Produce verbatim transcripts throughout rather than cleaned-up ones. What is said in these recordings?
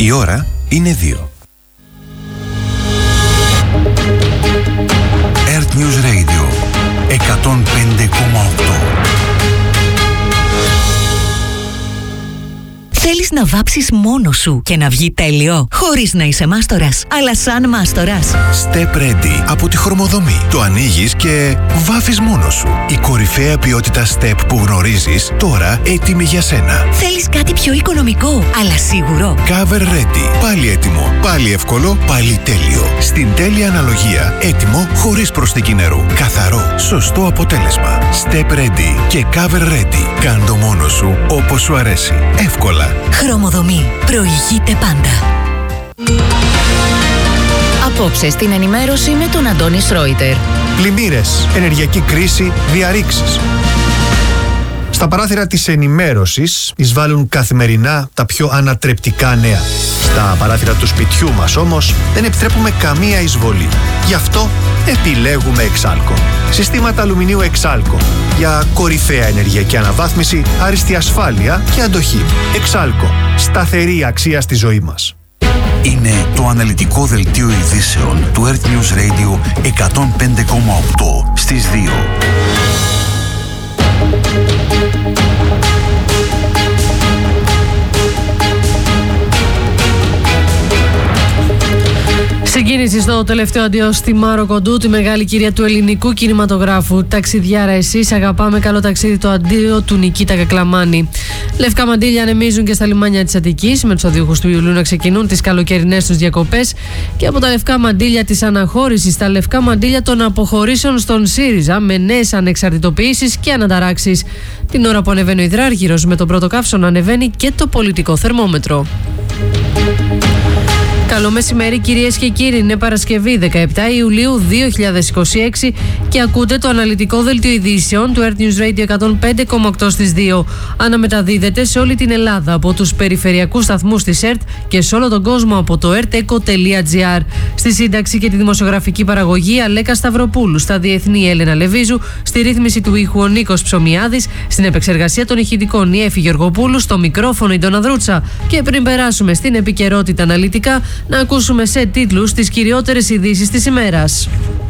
Η ώρα είναι δύο. Earth News Radio εκατόν πέντε κόμμα οκτώ. Θέλεις να βάψεις μόνος σου και να βγει τέλειο, χωρίς να είσαι μάστορας, αλλά σαν μάστορας. Step Ready από τη Χρωμοδομή. Το ανοίγεις και βάφεις μόνος σου. Η κορυφαία ποιότητα Step που γνωρίζεις, τώρα έτοιμη για σένα. Θέλεις κάτι πιο οικονομικό, αλλά σίγουρο. Cover Ready. Πάλι έτοιμο, πάλι εύκολο, πάλι τέλειο. Στην τέλεια αναλογία, έτοιμο χωρίς προσθήκη νερού. Καθαρό, σωστό αποτέλεσμα. Step Ready και Cover Ready. Κάν' το μόνος σου όπως σου αρέσει. Εύκολα. Χρωμοδομή. Προηγείται πάντα. Απόψε στην ενημέρωση με τον Αντώνη Σρόιτερ. Πλημμύρες, ενεργειακή κρίση, διαρρήξεις. Στα παράθυρα της ενημέρωσης εισβάλλουν καθημερινά τα πιο ανατρεπτικά νέα. Στα παράθυρα του σπιτιού μας όμως δεν επιτρέπουμε καμία εισβολή. Γι' αυτό επιλέγουμε Εξάλκο. Συστήματα αλουμινίου Εξάλκο για κορυφαία ενεργειακή αναβάθμιση, άριστη ασφάλεια και αντοχή. Εξάλκο. Σταθερή αξία στη ζωή μας. Είναι το αναλυτικό δελτίο ειδήσεων του Earth News Radio εκατόν πέντε κόμμα οκτώ στις δύο. Συγκίνηση στο τελευταίο αντίο στη Μάρο Κοντού, τη μεγάλη κυρία του ελληνικού κινηματογράφου. Ταξιδιάρα εσείς, αγαπάμε, καλό ταξίδι, το αντίο του Νικήτα Κακλαμάνη. Λευκά μαντήλια ανεμίζουν και στα λιμάνια της Αττικής, με τους οδηγούς του Ιουλίου να ξεκινούν τις καλοκαιρινές τους διακοπές. Και από τα λευκά μαντήλια της αναχώρησης στα λευκά μαντήλια των αποχωρήσεων στον ΣΥΡΙΖΑ, με νέες ανεξαρτητοποιήσεις και αναταράξεις. Την ώρα που ανεβαίνει ο υδράργυρος, με τον πρώτο καύσωνα ανεβαίνει και το πολιτικό θερμόμετρο. Καλό μεσημέρι κυρίες και κύριοι, είναι Παρασκευή δεκαεπτά Ιουλίου δύο χιλιάδες είκοσι έξι και ακούτε το αναλυτικό δελτίο ειδήσεων του Earth News Radio εκατόν πέντε κόμμα οκτώ στις δύο. Αναμεταδίδεται σε όλη την Ελλάδα από τους περιφερειακούς σταθμούς της ΕΡΤ και σε όλο τον κόσμο από το ερτεκο τελεία τζι άρ. Στη σύνταξη και τη δημοσιογραφική παραγωγή Αλέκα Σταυροπούλου, στα διεθνή Έλενα Λεβίζου, στη ρύθμιση του ήχου ο Νίκος Ψωμιάδης, στην επεξεργασία των ηχητικών η Έφη Γεωργοπούλου, στο μικρόφωνο η Ντόνα Δρούτσα. Και πριν περάσουμε στην επικαιρότητα αναλυτικά, να ακούσουμε σε τίτλους τις κυριότερες ειδήσεις της ημέρας.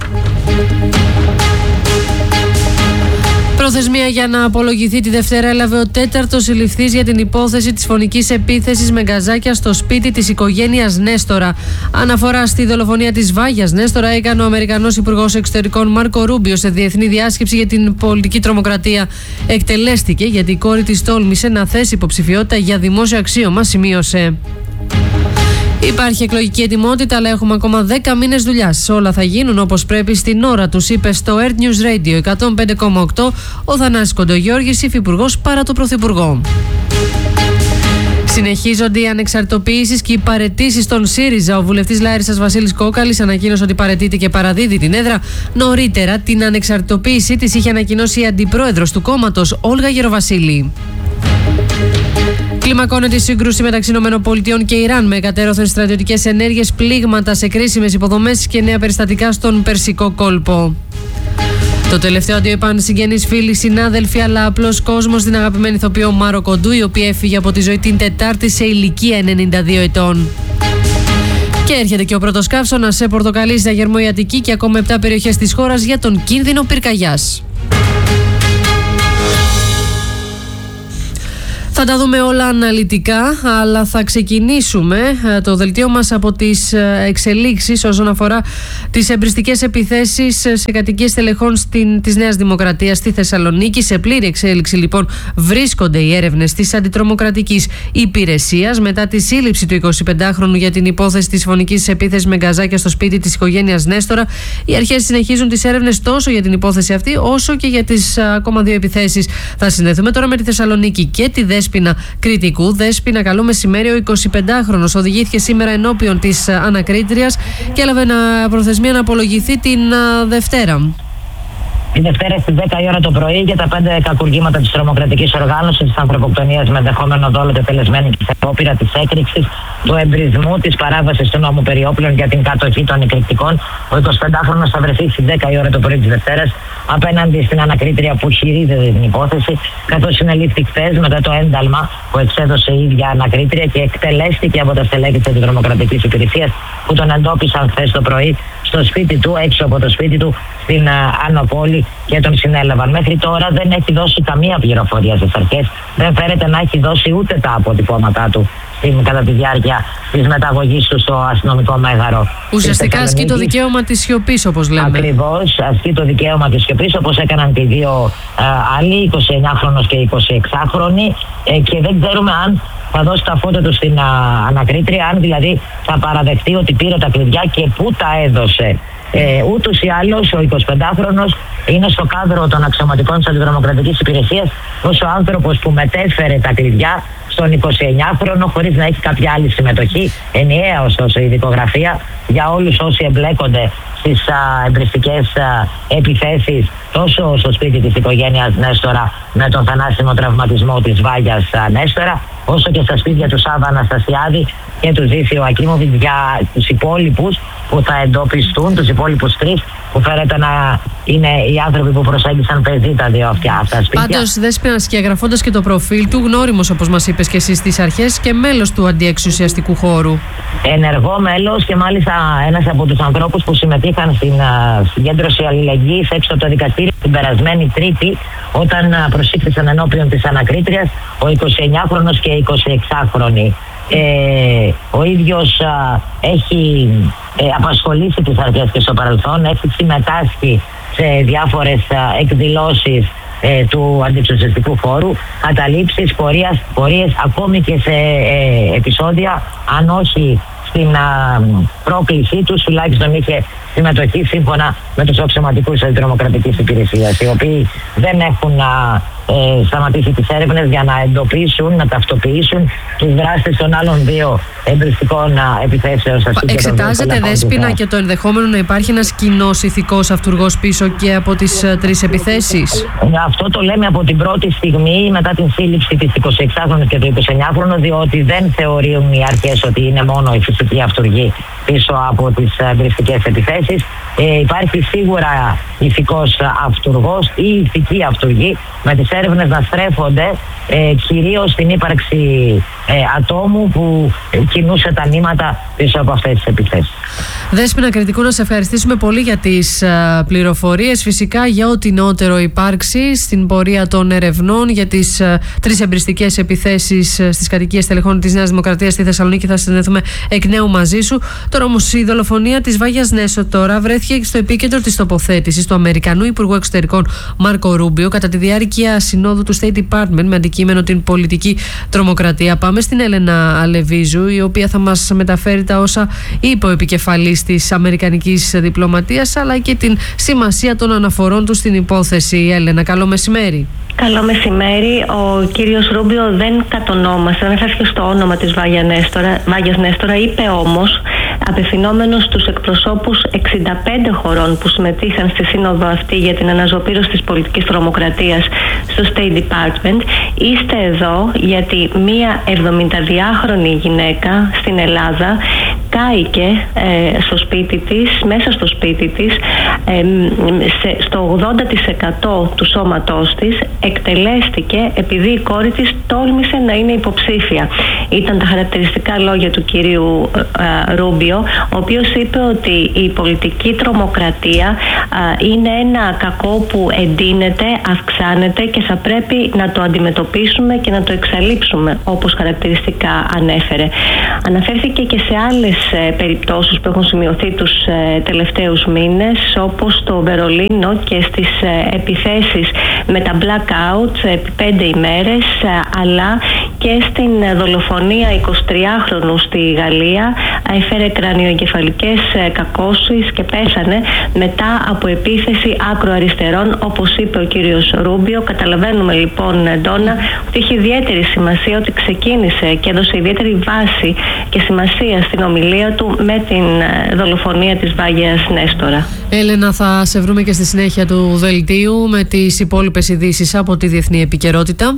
Προθεσμία για να απολογηθεί τη Δευτέρα έλαβε ο τέταρτος συλληφθής για την υπόθεση της φωνικής επίθεσης με γκαζάκια στο σπίτι της οικογένειας Νέστορα. Αναφορά στη δολοφονία της Βάγιας Νέστορα έκανε ο Αμερικανός Υπουργός Εξωτερικών Μάρκο Ρούμπιο σε διεθνή διάσκεψη για την πολιτική τρομοκρατία. Εκτελέστηκε γιατί η κόρη της τόλμησε να θέσει υποψηφιότητα για δημόσιο αξίωμα, σημείωσε. Υπάρχει εκλογική ετοιμότητα, αλλά έχουμε ακόμα δέκα μήνες δουλειάς. Όλα θα γίνουν όπως πρέπει στην ώρα τους, είπε στο Earth News Radio εκατόν πέντε κόμμα οκτώ ο Θανάσης Κοντογιώργης, υφυπουργός παρά το Πρωθυπουργό. Συνεχίζονται οι ανεξαρτητοποιήσεις και οι παραιτήσεις των ΣΥΡΙΖΑ. Ο βουλευτής Λάρισας Βασίλης Κόκαλης ανακοίνωσε ότι παραιτείται και παραδίδει την έδρα. Νωρίτερα την ανεξαρτητοποίησή της είχε ανακοινώσει η αντιπρόεδρος του κόμματος, Όλγα Γεροβασίλη. Κλιμακώνεται η σύγκρουση μεταξύ ΗΠΑ και Ιράν με κατέρωθεν στρατιωτικές ενέργειες, πλήγματα σε κρίσιμες υποδομές και νέα περιστατικά στον Περσικό κόλπο. Το τελευταίο αντίο είπαν συγγενείς, φίλοι, συνάδελφοι, αλλά απλός κόσμος στην αγαπημένη ηθοποιό Μάρο Κοντού, η οποία έφυγε από τη ζωή την Τετάρτη σε ηλικία ενενήντα δύο ετών. Και έρχεται και ο πρώτος καύσωνας σε Πορτοκαλί, Αγερμό, η Αττική και ακόμα επτά περιοχές της χώρας για τον κίνδυνο πυρκαγιάς. Θα τα δούμε όλα αναλυτικά, αλλά θα ξεκινήσουμε το δελτίο μας από τις εξελίξεις όσον αφορά τις εμπριστικές επιθέσεις σε κατοικίες στελεχών στην, της Νέας Δημοκρατίας στη Θεσσαλονίκη. Σε πλήρη εξέλιξη λοιπόν βρίσκονται οι έρευνες της Αντιτρομοκρατικής Υπηρεσίας μετά τη σύλληψη του εικοσιπεντάχρονου για την υπόθεση της φωνικής επίθεσης με γκαζάκια στο σπίτι της οικογένειας Νέστορα. Οι αρχές συνεχίζουν τις έρευνες τόσο για την υπόθεση αυτή όσο και για τις α, ακόμα δύο επιθέσεις. Θα συνδεθούμε τώρα με τη Θεσσαλονίκη και τη Δέσποινα Κρητικού. Δέσποινα, καλό μεσημέρι. Ο εικοσιπεντάχρονος οδηγήθηκε σήμερα ενώπιον της ανακρίτριας και έλαβε να προθεσμία να απολογηθεί την Δευτέρα. Τη Δευτέρα στις δέκα η ώρα το πρωί για τα πέντε κακουργήματα της τρομοκρατικής οργάνωσης, της ανθρωποκτονίας με ενδεχόμενο δόλο τετελεσμένη και απόπειρα της έκρηξης, του εμπρισμού, της παράβασης του νόμου περί όπλων για την κατοχή των εκρηκτικών. Ο εικοσιπεντάχρονος θα βρεθεί στις δέκα η ώρα το πρωί της Δευτέρας απέναντι στην ανακρίτρια που χειρίζεται την υπόθεση, καθώς συνελήφθη χθες μετά το ένταλμα που εξέδωσε η ίδια ανακρίτρια και εκτελέστηκε από τα στελέχη της αντιδρομοκρατικής υπηρεσίας που τον εντόπισαν χθες το πρωί στο σπίτι του, έξω από το σπίτι του, στην Άνω Πόλη και τον συνέλαβαν. Μέχρι τώρα δεν έχει δώσει καμία πληροφορία στις αρχές, δεν φέρεται να έχει δώσει ούτε τα αποτυπώματά του στην, κατά τη διάρκεια της μεταγωγής του στο αστυνομικό μέγαρο. Ουσιαστικά ασκεί το δικαίωμα της σιωπής, όπως λέμε. Ακριβώς, ασκεί το δικαίωμα της σιωπής, όπως έκαναν και οι δύο α, άλλοι, εικοσιεννιάχρονος και εικοσιεξάχρονοι, ε, και δεν ξέρουμε αν θα δώσει τα φώτα του στην α, ανακρίτρια, αν δηλαδή θα παραδεχτεί ότι πήρε τα κλειδιά και πού τα έδωσε. Ε, ούτως ή άλλως ο εικοσιπεντάχρονος είναι στο κάδρο των αξιωματικών της αντιδρομοκρατικής υπηρεσίας ως ο άνθρωπος που μετέφερε τα κλειδιά στον εικοσιεννιάχρονο χωρίς να έχει κάποια άλλη συμμετοχή. Ενιαία ωστόσο η δικογραφία για όλους όσοι εμπλέκονται στις α, εμπριστικές α, επιθέσεις τόσο στο σπίτι της οικογένειας Νέστορα με τον θανάσιμο τραυματισμό της Βάγιας α, Νέστορα, όσο και στα σπίτια του Σάββα Αναστασιάδη και του Ζήσιου Ακίμοβιτ, για τους υπόλοιπους που θα εντοπιστούν, τους υπόλοιπους τρεις που φέρεται να είναι οι άνθρωποι που προσέγγισαν παιδί τα δύο αυτιά αυτά σπίτια. Πάντως, Δέσποινα, σκιαγραφώντας και το προφίλ του, γνώριμος όπως μας είπες και εσύ στις αρχές και μέλος του αντιεξουσιαστικού χώρου. Ενεργό μέλος και μάλιστα ένας από τους ανθρώπους που συμμετείχαν στην uh, συγκέντρωση αλληλεγγύης έξω από το δικαστήριο την περασμένη Τρίτη, όταν uh, προσήχθησαν ενώπιον της ανακρίτριας ο εικοσιεννιάχρονος και εικοσιεξάχρονη. Ε, ο ίδιος α, έχει ε, απασχολήσει τις αρχές και στο παρελθόν, έχει συμμετάσχει σε διάφορες α, εκδηλώσεις ε, του αντιεξουσιαστικού χώρου, καταλήψεις, πορείας, πορείες, ακόμη και σε ε, επεισόδια, αν όχι στην α, πρόκλησή τους, τουλάχιστον είχε συμμετοχή σύμφωνα με τους αξιωματικούς της αντιδρομοκρατικής υπηρεσίας, οι οποίοι δεν έχουν α, ε, σταματήσει τις έρευνες για να εντοπίσουν, να ταυτοποιήσουν τους δράστες των άλλων δύο εμπριστικών επιθέσεων στα σπίτια. Εξετάζεται, Δέσποινα, και το ενδεχόμενο να υπάρχει ένας κοινός ηθικός αυτουργός πίσω και από τις uh, τρεις επιθέσεις? Αυτό το λέμε από την πρώτη στιγμή μετά την σύλληψη της εικοσιεξάχρονης και του εικοσιεννιάχρονου, διότι δεν θεωρούν οι αρχές ότι είναι μόνο η φυσική αυτουργή πίσω από τις εμπριστικές επιθέσεις. Ε, υπάρχει σίγουρα ηθικός αυτουργός ή ηθική αυτουργή, με τις έρευνες να στρέφονται ε, κυρίως στην ύπαρξη ε, ατόμου που κινούσε τα νήματα πίσω από αυτές τις επιθέσεις. Δέσποινα Κρητικού, να σε ευχαριστήσουμε πολύ για τις α, πληροφορίες, φυσικά για ό,τι νεότερο υπάρξει στην πορεία των ερευνών για τις α, τρεις εμπριστικές επιθέσεις α, στις κατοικίες τελεχών της Νέας Δημοκρατίας στη Θεσσαλονίκη. Θα συνδεθούμε εκ νέου μαζί σου. Τώρα όμως η δολοφονία της Βάγιας Νέστορα βρέθηκε στο επίκεντρο της τοποθέτησης του Αμερικανού Υπουργού Εξωτερικών Μάρκο Ρούμπιο κατά τη διάρκεια συνόδου του State Department με αντικείμενο την πολιτική τρομοκρατία. Πάμε στην Έλενα Αλεβίζου, η οποία θα μας μεταφέρει τα όσα είπε ο επικεφαλής της αμερικανικής διπλωματίας, αλλά και την σημασία των αναφορών του στην υπόθεση. Έλενα, καλό μεσημέρι. Καλό μεσημέρι. Ο κύριος Ρούμπιο δεν κατονόμασε, δεν έφερε στο όνομα της Βάγια Νέστορα, Βάγιας Νέστορα. Είπε όμως, απευθυνόμενος στους εκπροσώπους εξήντα πέντε χωρών που συμμετείχαν στη σύνοδο αυτή για την αναζωπήρωση της πολιτικής τρομοκρατίας στο State Department, είστε εδώ γιατί μία εβδομηνταδυάχρονη γυναίκα στην Ελλάδα κάηκε ε, στο σπίτι της, μέσα στο σπίτι της, ε, σε, στο ογδόντα τοις εκατό του σώματός της εκτελέστηκε επειδή η κόρη της τόλμησε να είναι υποψήφια. Ήταν τα χαρακτηριστικά λόγια του κυρίου ε, Ρούμπιο, ο οποίος είπε ότι η πολιτική τρομοκρατία ε, είναι ένα κακό που εντείνεται, αυξάνεται και θα πρέπει να το αντιμετωπίσουμε και να το εξαλείψουμε, όπως χαρακτηριστικά ανέφερε. Αναφέρθηκε και σε άλλες ε, περιπτώσεις που έχουν σημειωθεί τους ε, τελευταίους μήνες, όπως στο Βερολίνο και στις ε, επιθέσεις με τα blackout επί πέντε ημέρες, αλλά και στην δολοφονία εικοσιτριάχρονου στη Γαλλία. Έφερε κρανιοεγκεφαλικές κακώσεις και πέθανε μετά από επίθεση άκροαριστερών, όπως είπε ο κύριος Ρούμπιο. Καταλαβαίνουμε λοιπόν, Ντόνα, ότι έχει ιδιαίτερη σημασία, ότι ξεκίνησε και έδωσε ιδιαίτερη βάση και σημασία στην ομιλία του με την δολοφονία της Βάγιας Νέστορα. Έλενα, θα σε βρούμε και στη συνέχεια του δελτίου με τις υπόλοιπες ειδήσεις από τη διεθνή επικαιρότητα.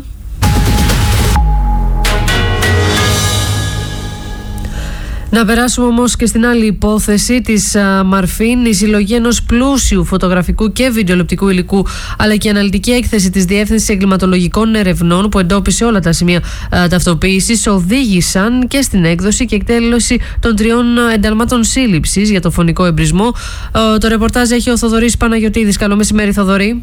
Να περάσουμε όμως και στην άλλη υπόθεση της α, Μαρφίν, η συλλογή ενός πλούσιου φωτογραφικού και βιντεοληπτικού υλικού, αλλά και η αναλυτική έκθεση της Διεύθυνσης Εγκληματολογικών Ερευνών, που εντόπισε όλα τα σημεία α, ταυτοποίησης, οδήγησαν και στην έκδοση και εκτέλεση των τριών ενταλμάτων σύλληψης για το φωνικό εμπρισμό. Α, το ρεπορτάζ έχει ο Θοδωρής Παναγιωτίδης. Καλό μεσημέρι, Θοδωρή.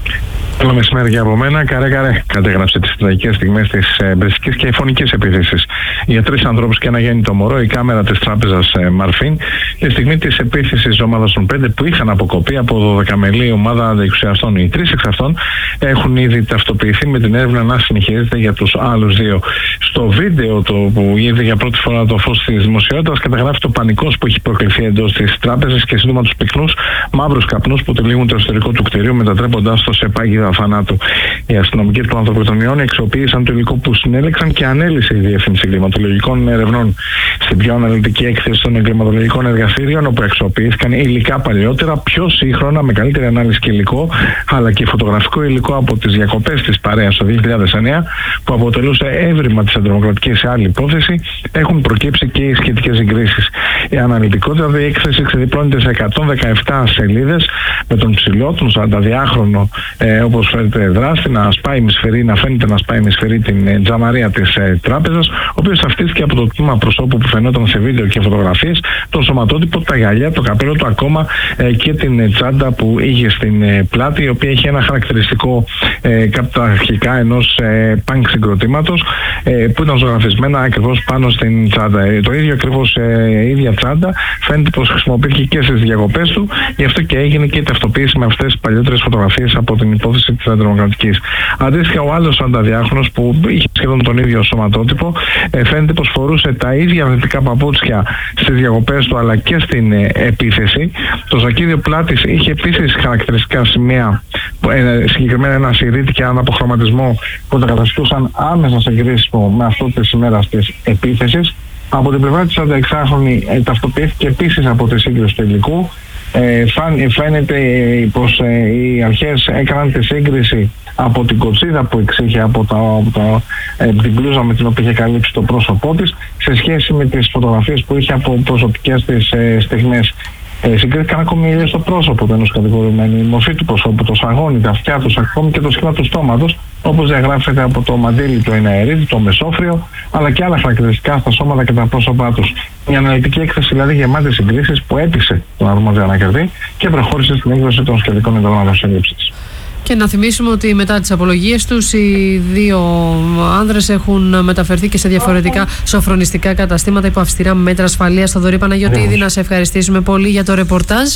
Καλό μεσημέρι και από μένα. Καρέ Καρέ κατέγραψε τις τραγικές στιγμές της εμπριστικής και φωνικής επίθεσης για τρεις ανθρώπους και ένα γέννητο μωρό, η κάμερα της τράπεζας ε, Μαρφίν, τη στιγμή της επίθεσης ομάδας των πέντε που είχαν αποκοπεί από δωδεκαμελή ομάδα αντιεξουσιαστών. Οι τρεις εξ αυτών έχουν ήδη ταυτοποιηθεί, με την έρευνα να συνεχίζεται για τους άλλους δύο. Στο βίντεο το που είδε για πρώτη φορά το φως της δημοσιότητας, καταγράφει το πανικός που έχει προκληθεί εντός της τράπεζας και σύντομα τους πυκνούς μαύρους καπνούς που τυλίγουν το εσωτερικό του κτηρίου, μετατρέποντάς το σε πάγιδα θανάτου. Οι αστυνομικοί του ανθρωποκτονιών αξιοποίησαν το υλικό που συνέλεξαν και ανέλησε η Διεύθυνση Εγκληματολογικών Ερευνών. Στην πιο αναλυτική έκθεση των εγκληματολογικών εργαστήριων, όπου αξιοποιήθηκαν υλικά παλιότερα, πιο σύγχρονα, με καλύτερη ανάλυση και υλικό, αλλά και φωτογραφικό υλικό από τις διακοπές της παρέας το δύο χιλιάδες εννέα, που αποτελούσε έβριμα της αντιδημοκρατικής σε άλλη υπόθεση, έχουν προκύψει και οι σχετικές συγκρίσεις. Η αναλυτικότητα έκθεση ξεδιπλώνεται σε εκατόν δεκαεπτά σελίδες, με τον ψηλό, τον σαρανταδυάχρονο, ε, όπως φαίνεται δράστη, να σπάει με σφαιρί, να φαίνεται να σπάει με σφαιρί την ε, τζαμαρία της ε, τράπεζας, ο οποίος ταυτίστηκε από το τμήμα προσώπου που φαινόταν σε βίντεο και φωτογραφίες, το σωματότυπο, τα γυαλιά, το καπέλο του, ακόμα ε, και την ε, τσάντα που είχε στην ε, πλάτη, η οποία έχει ένα χαρακτηριστικό ε, καταρχικά ενός ε, πανκ συγκροτήματος, ε, που ήταν ζωγραφισμένα ακριβώς πάνω στην τσάντα. Ε, το ίδιο ακριβώς ε, ίδια τσάντα φαίνεται πως χρησιμοποιήθηκε και στις διακοπές του, γι' αυτό και έγινε και η ταυτοποίηση με αυτές τις παλιότερες φωτογραφίες από την υπόθεση της Αντιδημοκρατικής. Αντίστοιχα, ο άλλος σαρανταδιάχρονος που είχε σχεδόν τον ίδιο σωματότυπο, ε, φαίνεται πως φορούσε τα ίδια αθλητικά παπούτσια στις διακοπές του αλλά και στην ε, επίθεση. Το σακίδιο πλάτης είχε επίσης χαρακτηριστικά σημεία, ε, συγκεκριμένα ένα σιρήτη και έναν αποχρωματισμό που τα καταστούσαν άμεσα σε κρίσιμο με αυτό της ημέρας της επίθεσης. Από την πλευρά της σαρανταεξάχρονη ε, ταυτοποιήθηκε επίσης από τη σύγκριση του υλικού. Ε, φαίνεται ε, πως ε, οι αρχές έκαναν τη σύγκριση από την κοτσίδα που εξήχε από, τα, από τα, ε, την μπλούζα με την οποία είχε καλύψει το πρόσωπό της, σε σχέση με τις φωτογραφίες που είχε από προσωπικές της ε, στιγμές. Ε, συγκρίθηκαν ακόμη ιδέες στο πρόσωπο του ενός κατηγορουμένου, η μορφή του προσώπου, το σαγόνι, τα αυτιά του, ακόμη και το σχήμα του στόματος, όπως διαγράφεται από το μαντίλι του εναερίδη, το μεσόφριο, αλλά και άλλα χαρακτηριστικά στα σώματα και τα πρόσωπά τους. Η αναλυτική έκθεση δηλαδή γεμάτη συγκρίσεις που έπεισε τον αρμόδιο ανακριτή και προχώρησε στην έκδοση των σχετικών ενταλμάτων σύλληψης. Και να θυμίσουμε ότι μετά τις απολογίες τους οι δύο άνδρες έχουν μεταφερθεί και σε διαφορετικά σοφρονιστικά καταστήματα υπό αυστηρά μέτρα ασφαλείας. Θοδωρή Παναγιωτίδη, να σε ευχαριστήσουμε πολύ για το ρεπορτάζ.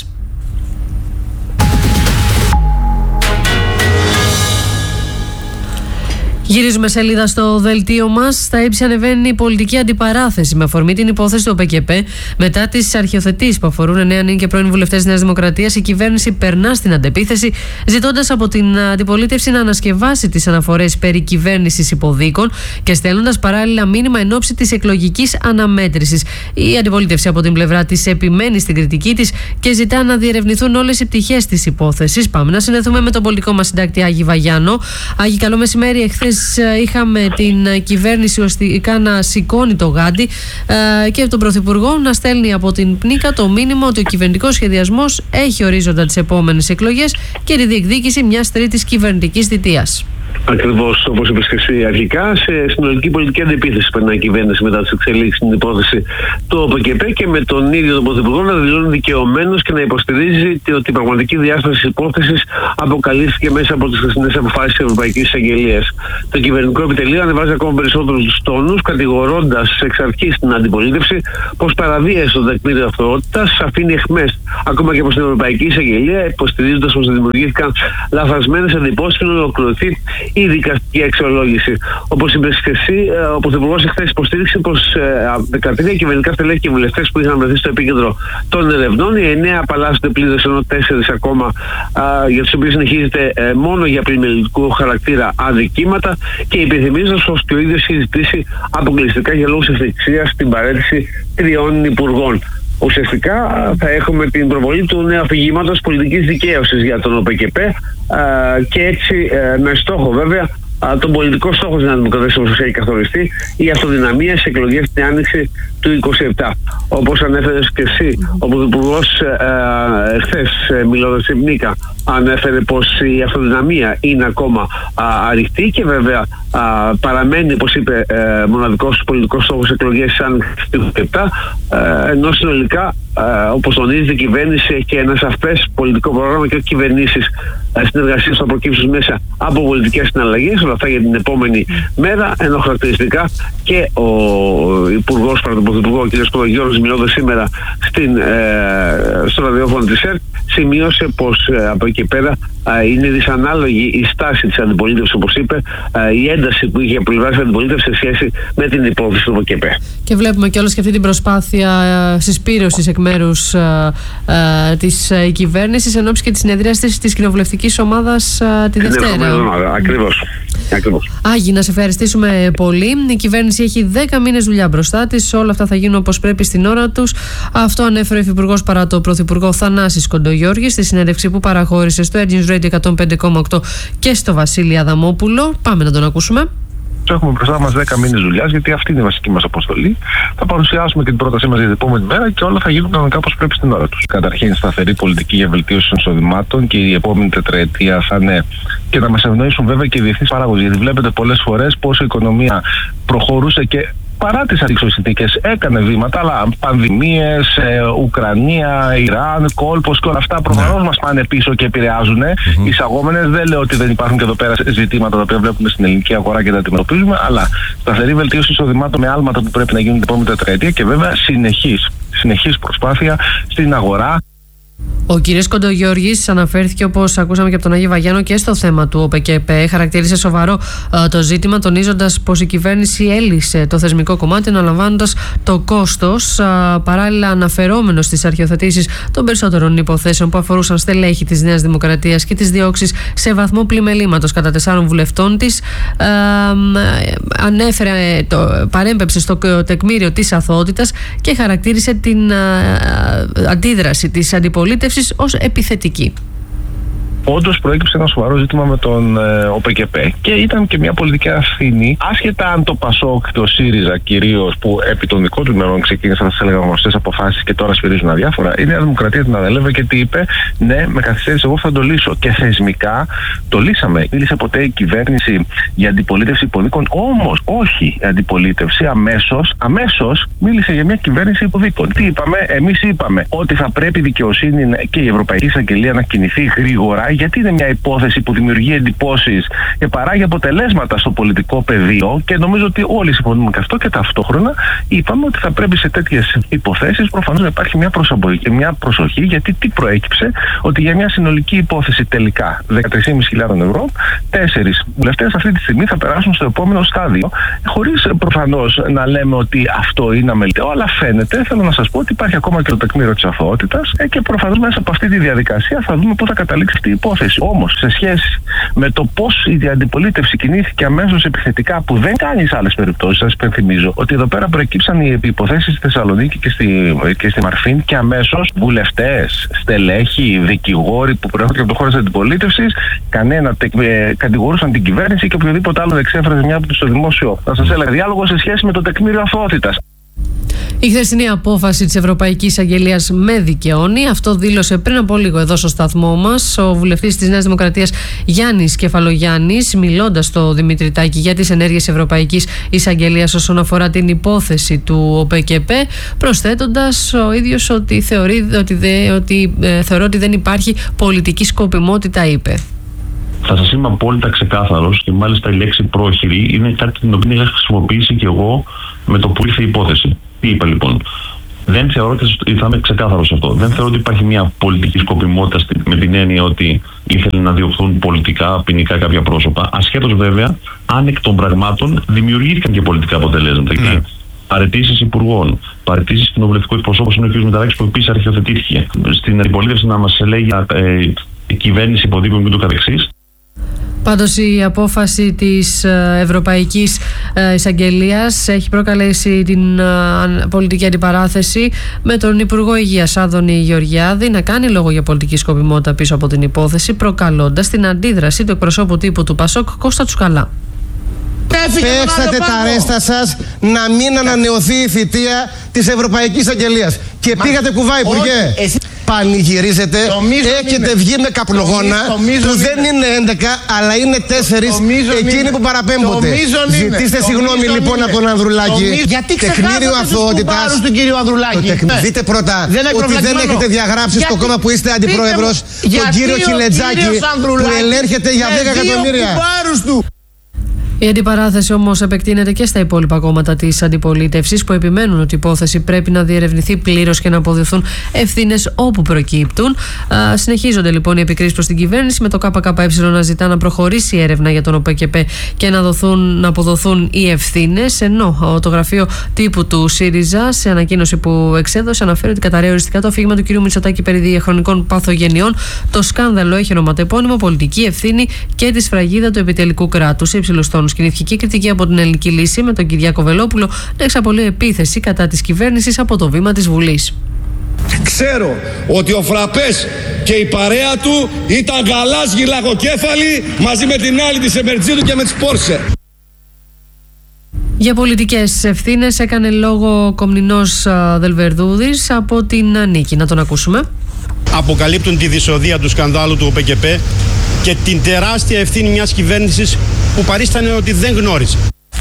Γυρίζουμε σελίδα στο δελτίο μας. Στα ύψη ανεβαίνει η πολιτική αντιπαράθεση με αφορμή την υπόθεση του ΟΠΕΚΕΠ. Μετά τις αρχιοθετήσεις που αφορούν νέα νυν και πρώην βουλευτές της Νέας Δημοκρατίας, η κυβέρνηση περνά στην αντεπίθεση, ζητώντας από την αντιπολίτευση να ανασκευάσει τις αναφορές περί κυβέρνησης υποδίκων και στέλνοντας παράλληλα μήνυμα εν ώψη της εκλογικής αναμέτρησης. Η αντιπολίτευση από την πλευρά της επιμένει στην κριτική της και ζητά να διερευνηθούν όλες οι πτυχές της υπόθεσης. Πάμε να συνδεθούμε με τον πολιτικό μας συντάκτη Άγη Βαγιάνο. Άγη, καλό μεσημέρι. Εχθές είχαμε την κυβέρνηση ουσιαστικά να σηκώνει το γάντι και τον Πρωθυπουργό να στέλνει από την Πνίκα το μήνυμα ότι ο κυβερνητικός σχεδιασμός έχει ορίζοντα τις επόμενες εκλογές και τη διεκδίκηση μιας τρίτης κυβερνητικής θητείας. Ακριβώς όπως είπες και εσύ αρχικά, σε συνολική πολιτική αντιπίθεση περνάει η κυβέρνηση μετά τις εξελίξεις στην υπόθεση του ΟΠΕΚΕΠ και με τον ίδιο τον Πρωθυπουργό να δηλώνει δικαιωμένος και να υποστηρίζει ότι η πραγματική διάσταση της υπόθεσης αποκαλύφθηκε μέσα από τις χθεσινές αποφάσεις της Ευρωπαϊκής Εισαγγελίας. Το κυβερνητικό επιτελείο ανεβάζει ακόμα περισσότερο τους τόνους, κατηγορώντας εξ αρχής την αντιπολίτευση πως παραβίασε το δεκμήριο αυτοότητας, αφήνει αιχμές ακόμα και από την Ευρωπαϊκή Εισαγγελία, υποστηρίζοντας πως δημιουργήθηκαν λαθασμένες εντυπώσεις και να ολοκληρωθεί η δικαστική αξιολόγηση. Όπως είπες και εσύ, ο Πρωθυπουργός εχθές υποστήριξε πως δεκατρία κυβερνητικά στελέχη και βουλευτές που είχαν βρεθεί στο επίκεντρο των ερευνών, οι εννέα απαλλάσσονται πλήρως, ενώ τέσσερις ακόμα α, για τους οποίους συνεχίζεται ε, μόνο για πλημμυρικού χαρακτήρα αδικήματα, και υπενθυμίζοντας πως και ο ίδιος έχει ζητήσει αποκλειστικά για λόγους ευθυξίας την παρέτηση τριών υπουργών. Ουσιαστικά θα έχουμε την προβολή του νέου αφηγήματος πολιτικής δικαίωσης για τον ΟΠΚΠ και έτσι με στόχο βέβαια τον πολιτικό στόχο της Δημοκρατίας όπως έχει καθοριστεί, η αυτοδυναμία σε εκλογές την άνοιξη του είκοσι επτά. Όπως ανέφερες και εσύ, ο Πρωθυπουργός ε, χθες ε, μιλώντας στην Νίκα ανέφερε πως η αυτοδυναμία είναι ακόμα α, ανοιχτή και βέβαια α, παραμένει, όπως είπε, ε, μοναδικός πολιτικός στόχος εκλογές της άνοιξης του είκοσι επτά, ε, ενώ συνολικά Uh, όπως τονίζεται, η κυβέρνηση έχει ένα σαφές πολιτικό πρόγραμμα και όχι κυβερνήσεις uh, συνεργασίες θα προκύψουν μέσα από πολιτικές συναλλαγές, όλα αυτά για την επόμενη μέρα, ενώ χαρακτηριστικά και ο Υπουργός, παρά τον Πρωθυπουργό, ο κ. Κοντογιώργης, μιλώντας σήμερα στην, uh, στο ραδιόφωνο της ΕΡΤ, σημείωσε πως uh, από εκεί πέρα uh, είναι δυσανάλογη η στάση της αντιπολίτευσης, όπως είπε, uh, η ένταση που είχε από πλευράς της αντιπολίτευσης σε σχέση με την υπόθεση του ΟΠΚΠ. Και βλέπουμε κιόλας και αυτή την προσπάθεια uh, συσπήρωσης εκ μέρους uh, uh, της uh, κυβέρνησης εν ώψη και της συνεδρίας της, της κοινοβουλευτικής ομάδας uh, τη Δευτέρα. Ακριβώς. Ακριβώς. Άγι, να σε ευχαριστήσουμε πολύ. Η κυβέρνηση έχει δέκα μήνες δουλειά μπροστά της. Όλα αυτά θα γίνουν όπως πρέπει στην ώρα τους. Αυτό ανέφερε ο Υφυπουργός παρά το Πρωθυπουργό Θανάσης Κοντογιώργης στη συνέντευξη που παραχώρησε στο Air News Radio εκατόν πέντε κόμμα οκτώ και στο Βασίλη Αδαμόπουλο. Πάμε να τον ακούσουμε. Έχουμε μπροστά μας δέκα μήνες δουλειάς, γιατί αυτή είναι η βασική μας αποστολή. Θα παρουσιάσουμε και την πρότασή μας για την επόμενη μέρα και όλα θα γίνουν κανονικά όπως πρέπει στην ώρα τους. Καταρχήν, σταθερή πολιτική για βελτίωση των εισοδημάτων και η επόμενη τετραετία θα είναι και να μας ευνοήσουν βέβαια και οι διεθνείς παράγοντες. Γιατί βλέπετε πολλές φορές πώς η οικονομία προχωρούσε και παρά τις αντίξωες συνθήκες έκανε βήματα, αλλά πανδημίες, ε, Ουκρανία, Ιράν, κόλπος και όλα αυτά προφανώς μας πάνε πίσω και επηρεάζουν. Mm-hmm. Οι εισαγόμενες, δεν λέω ότι δεν υπάρχουν και εδώ πέρα ζητήματα τα οποία βλέπουμε στην ελληνική αγορά και τα αντιμετωπίζουμε, αλλά σταθερή βελτίωση εισοδημάτων με άλματα που πρέπει να γίνουν την επόμενη τετραετία και βέβαια συνεχής, συνεχής προσπάθεια στην αγορά. Ο κ. Κοντογιώργης αναφέρθηκε, όπως ακούσαμε και από τον Άγιο Βαγιάνο, και στο θέμα του ΟΠΚΠ. Χαρακτήρισε σοβαρό uh, το ζήτημα, τονίζοντας πως η κυβέρνηση έλυσε το θεσμικό κομμάτι αναλαμβάνοντας το κόστος, uh, παράλληλα αναφερόμενος στις αρχιοθετήσεις των περισσότερων υποθέσεων που αφορούσαν στελέχη της Νέας Δημοκρατίας και τις διώξεις σε βαθμό πλημελήματος κατά τεσσάρων βουλευτών της. Uh, ανέφερε, το, παρέμπεψε στο τεκμήριο της αθωότητας και χαρακτήρισε την uh, αντίδραση της αντιπολίτευσης ως επιθετική. Όντως προέκυψε ένα σοβαρό ζήτημα με τον ε, ΟΠΚΠ και ήταν και μια πολιτική ευθύνη, άσχετα αν το ΠΑΣΟΚ, το ΣΥΡΙΖΑ κυρίως, που επί των δικών του μέρων ξεκίνησαν τις έλεγα γνωστές αποφάσεις και τώρα σφυρίζουν αδιάφορα, η Νέα Δημοκρατία την ανέλαβε και τι είπε? Ναι, με καθυστέρηση, εγώ θα το λύσω. Και θεσμικά το λύσαμε. Μίλησε ποτέ η κυβέρνηση για αντιπολίτευση υποδίκων? Όμως, όχι η αντιπολίτευση, αμέσως, αμέσως μίλησε για μια κυβέρνηση υποδίκων. Τι είπαμε? Εμείς είπαμε ότι θα πρέπει η δικαιοσύνη και η Ευρωπαϊκή Εισαγγελία να κινηθεί γρήγορα, γιατί είναι μια υπόθεση που δημιουργεί εντυπώσεις και παράγει αποτελέσματα στο πολιτικό πεδίο, και νομίζω ότι όλοι συμφωνούμε και αυτό. Και ταυτόχρονα είπαμε ότι θα πρέπει σε τέτοιες υποθέσεις προφανώς να υπάρχει μια, μια προσοχή, γιατί τι προέκυψε? Ότι για μια συνολική υπόθεση τελικά δεκατρείς χιλιάδες πεντακόσια ευρώ, τέσσερις βουλευτές αυτή τη στιγμή θα περάσουν στο επόμενο στάδιο, χωρίς προφανώς να λέμε ότι αυτό είναι αμεληταίο, αλλά φαίνεται, θέλω να σας πω, ότι υπάρχει ακόμα και το τεκμήριο της αθωότητας και προφανώς μέσα από αυτή τη διαδικασία θα δούμε πού θα καταλήξει αυτή η υπόθεση. Όμως, σε σχέση με το πώς η αντιπολίτευση κινήθηκε αμέσως επιθετικά, που δεν κάνει σε άλλες περιπτώσεις, σας υπενθυμίζω ότι εδώ πέρα προεκύψαν οι υποθέσεις στη Θεσσαλονίκη και στη, και στη Μαρφίν, και αμέσως βουλευτές, στελέχοι, δικηγόροι που προέρχονται από το χώρο της αντιπολίτευσης, κανένα ε, κατηγορούσαν την κυβέρνηση και οποιοδήποτε άλλο εξέφραζε μια από το δημόσιο, θα σας έλεγα, διάλογο σε σχέση με το τεκμήριο αθωότητας. Η χθεσινή απόφαση της Ευρωπαϊκής Αγγελίας με δικαιώνει. Αυτό δήλωσε πριν από λίγο εδώ στο σταθμό μας ο βουλευτής της Νέας Δημοκρατίας Γιάννης Κεφαλογιάννης, μιλώντας στο Δημήτρη Τάκη για τις ενέργειες Ευρωπαϊκής Εισαγγελίας όσον αφορά την υπόθεση του ΟΠΚΠ, προσθέτοντας ο ίδιος ότι θεωρεί ότι, δε, ότι, ε, θεωρώ ότι δεν υπάρχει πολιτική σκοπιμότητα, είπε. Θα σας είμαι απόλυτα ξεκάθαρος, και μάλιστα η λέξη πρόχειρη είναι κάτι την οποία είχα χρησιμοποιήσει και εγώ με το που ήρθε η υπόθεση. Τι είπα λοιπόν? Δεν θεωρώ ότι θα είμαι ξεκάθαρος σε αυτό. Δεν θεωρώ ότι υπάρχει μια πολιτική σκοπιμότητα με την έννοια ότι ήθελε να διωχθούν πολιτικά, ποινικά κάποια πρόσωπα, ασχέτως βέβαια αν εκ των πραγμάτων δημιουργήθηκαν και πολιτικά αποτελέσματα. Mm. Παραιτήσεις υπουργών, παραιτήσεις κοινοβουλευτικού εκπροσώπου, είναι ο κ. Μηταράκης που επίσης αρχιοθετήθηκε. Στην αντιπολίτευση να μας λέει ε, η κυβέρνηση υποδείπων και ούτω καθεξής. Πάντως η απόφαση της Ευρωπαϊκής Εισαγγελίας έχει προκαλέσει την πολιτική αντιπαράθεση, με τον Υπουργό Υγείας Άδωνη Γεωργιάδη να κάνει λόγο για πολιτική σκοπιμότητα πίσω από την υπόθεση, προκαλώντας την αντίδραση του εκπροσώπου τύπου του Πασόκ, Κώστα Τσουκαλά. Παίξατε τα ρέστα σας να μην ανανεωθεί η θητεία της Ευρωπαϊκής Εισαγγελίας. Και Μα... πήγατε κουβά, Υπουργέ. Εσύ... Πανηγυρίζετε, έχετε βγει με καπνογόνα που δεν είναι έντεκα αλλά είναι τέσσερις εκείνοι που παραπέμπονται. Ζητήστε συγγνώμη λοιπόν από τον Ανδρουλάκη. Γιατί τεκμήριο αθωότητας του κύριου Ανδρουλάκη. Δείτε πρώτα ότι δεν έχετε διαγράψει στο κόμμα που είστε αντιπρόεδρος τον κύριο Χιλετζάκη που ελέγχεται για δέκα εκατομμύρια. Η αντιπαράθεση όμως επεκτείνεται και στα υπόλοιπα κόμματα της αντιπολίτευσης, που επιμένουν ότι η υπόθεση πρέπει να διερευνηθεί πλήρως και να αποδοθούν ευθύνες όπου προκύπτουν. Α, συνεχίζονται λοιπόν οι επικρίσεις προς την κυβέρνηση, με το ΚΚΕ να ζητά να προχωρήσει η έρευνα για τον ΟΠΚΠ και να, δοθούν, να αποδοθούν οι ευθύνες. Ενώ το γραφείο τύπου του ΣΥΡΙΖΑ, σε ανακοίνωση που εξέδωσε, αναφέρει ότι καταρρέει οριστικά το αφήγημα του κ. Μητσοτάκη περί διαχρονικών παθογενειών. Το σκάνδαλο έχει ονοματεπώνυμο πολιτική ευθύνη και τη σφραγίδα του επιτελικού κράτους. Υψηλοστών κινήθηκε και κριτική από την Ελληνική Λύση, με τον Κυριάκο Βελόπουλο να εξαπολύει επίθεση κατά της κυβέρνησης από το βήμα της Βουλής. Ξέρω ότι ο Φραπές και η παρέα του ήταν γαλάς γυλακοκέφαλοι μαζί με την άλλη της Εμερτζίδου και με τις Πόρσε. Για πολιτικές ευθύνες έκανε λόγο ο Κομνηνός Δελβερδούδης από την Νίκη. Να τον ακούσουμε. Αποκαλύπτουν τη δυσοδεία του σκανδάλου του ΟΠΚΠ και την τεράστια ευθύνη μιας κυβέρνησης που παρίστανε ότι δεν γνώριζε.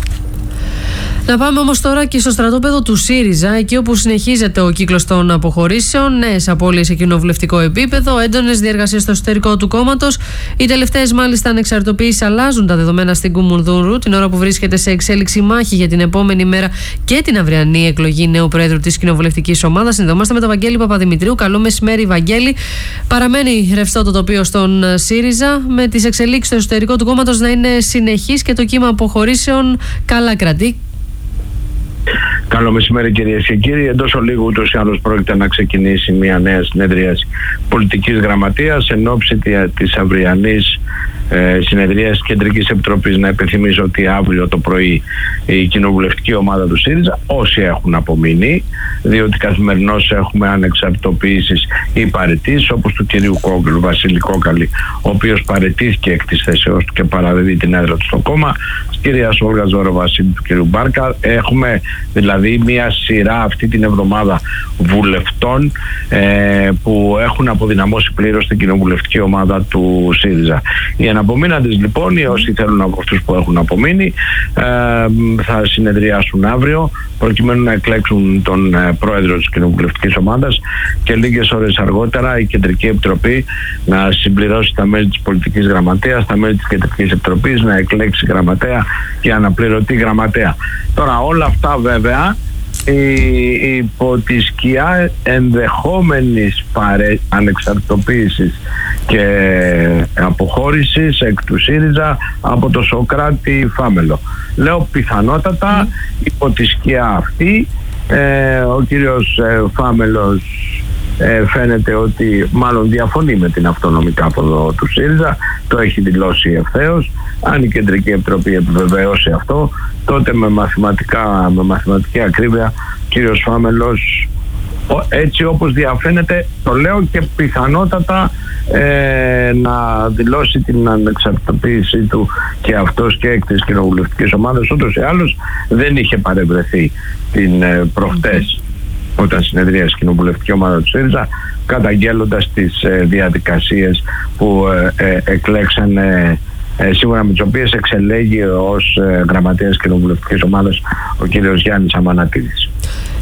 Να πάμε όμως τώρα και στο στρατόπεδο του ΣΥΡΙΖΑ, εκεί όπου συνεχίζεται ο κύκλος των αποχωρήσεων, νέες απώλειες σε κοινοβουλευτικό επίπεδο, έντονες διεργασίες στο εσωτερικό του κόμματος. Οι τελευταίες μάλιστα ανεξαρτητοποιήσεις αλλάζουν τα δεδομένα στην Κουμουνδούρου, την ώρα που βρίσκεται σε εξέλιξη μάχη για την επόμενη μέρα και την αυριανή εκλογή νέου πρόεδρου της κοινοβουλευτικής ομάδας. Συνδεόμαστε με τον Βαγγέλη Παπαδημητρίου. Καλό μεσημέρι, Βαγγέλη. Παραμένει ρευστό το τοπίο στον ΣΥΡΙΖΑ, με τις εξελίξεις στο εσωτερικό του κόμματος να είναι συνεχείς και το κύμα αποχωρήσεων καλά κρατεί. Καλό μεσημέρι, κυρίες και κύριοι. Εντός ολίγου ούτως ή άλλως πρόκειται να ξεκινήσει μια νέα συνεδρίαση πολιτικής γραμματείας εν ώψη της αυριανής ε, συνεδρίας Κεντρικής Επιτροπής. Να υπενθυμίσω ότι αύριο το πρωί η κοινοβουλευτική ομάδα του ΣΥΡΙΖΑ, όσοι έχουν απομείνει, διότι καθημερινώς έχουμε ανεξαρτητοποιήσεις ή παραιτήσεις, όπως του κυρίου Κόκκαλου, Βασίλη Κόκκαλη, ο οποίος παραιτήθηκε εκ της θέσεώς του και παραδίδει την έδρα του στο κόμμα, της κυρίας Όλγα Ζώρο Βασίλη, του κυρίου Μπάρκα. Έχουμε δηλαδή μια σειρά αυτή την εβδομάδα βουλευτών ε, που έχουν αποδυναμώσει πλήρως την κοινοβουλευτική ομάδα του ΣΥΡΙΖΑ. Οι αναπομείναντες λοιπόν, οι όσοι θέλουν από αυτούς που έχουν απομείνει, ε, θα συνεδριάσουν αύριο προκειμένου να εκλέξουν τον ε, πρόεδρο της κοινοβουλευτικής ομάδας και λίγες ώρες αργότερα η Κεντρική Επιτροπή να συμπληρώσει τα μέλη της πολιτικής γραμματείας, τα μέλη της Κεντρικής Επιτροπής, να εκλέξει γραμματέα και αναπληρωτή γραμματέα. Τώρα όλα αυτά βέβαια υπό τη σκιά ενδεχόμενης παρέ, ανεξαρτητοποίησης και αποχώρησης εκ του ΣΥΡΙΖΑ από το Σωκράτη Φάμελο. Λέω πιθανότατα mm. υπό τη σκιά αυτή ε, ο κύριος ε, Φάμελος ε, φαίνεται ότι μάλλον διαφωνεί με την αυτονομική κάποδο του ΣΥΡΙΖΑ, το έχει δηλώσει ευθέως. Αν η Κεντρική Επιτροπή επιβεβαιώσει αυτό, τότε με, μαθηματικά, με μαθηματική ακρίβεια ο κύριος Φάμελος, έτσι όπως διαφαίνεται, το λέω, και πιθανότατα ε, να δηλώσει την ανεξαρτητοποίησή του και αυτός και εκ της κοινοβουλευτικής ομάδας. Ούτως ή άλλως δεν είχε παρευρεθεί την ε, προχτές όταν συνεδρίασε η κοινοβουλευτική ομάδα του ΣΥΡΙΖΑ, καταγγέλλοντας τις ε, διαδικασίες που ε, ε, εκλέξανε, ε, σύμφωνα με τις οποίες εξελέγει ως ε, γραμματέας κοινοβουλευτικής ομάδας ο κύριος Γιάννης Αμανατίδης.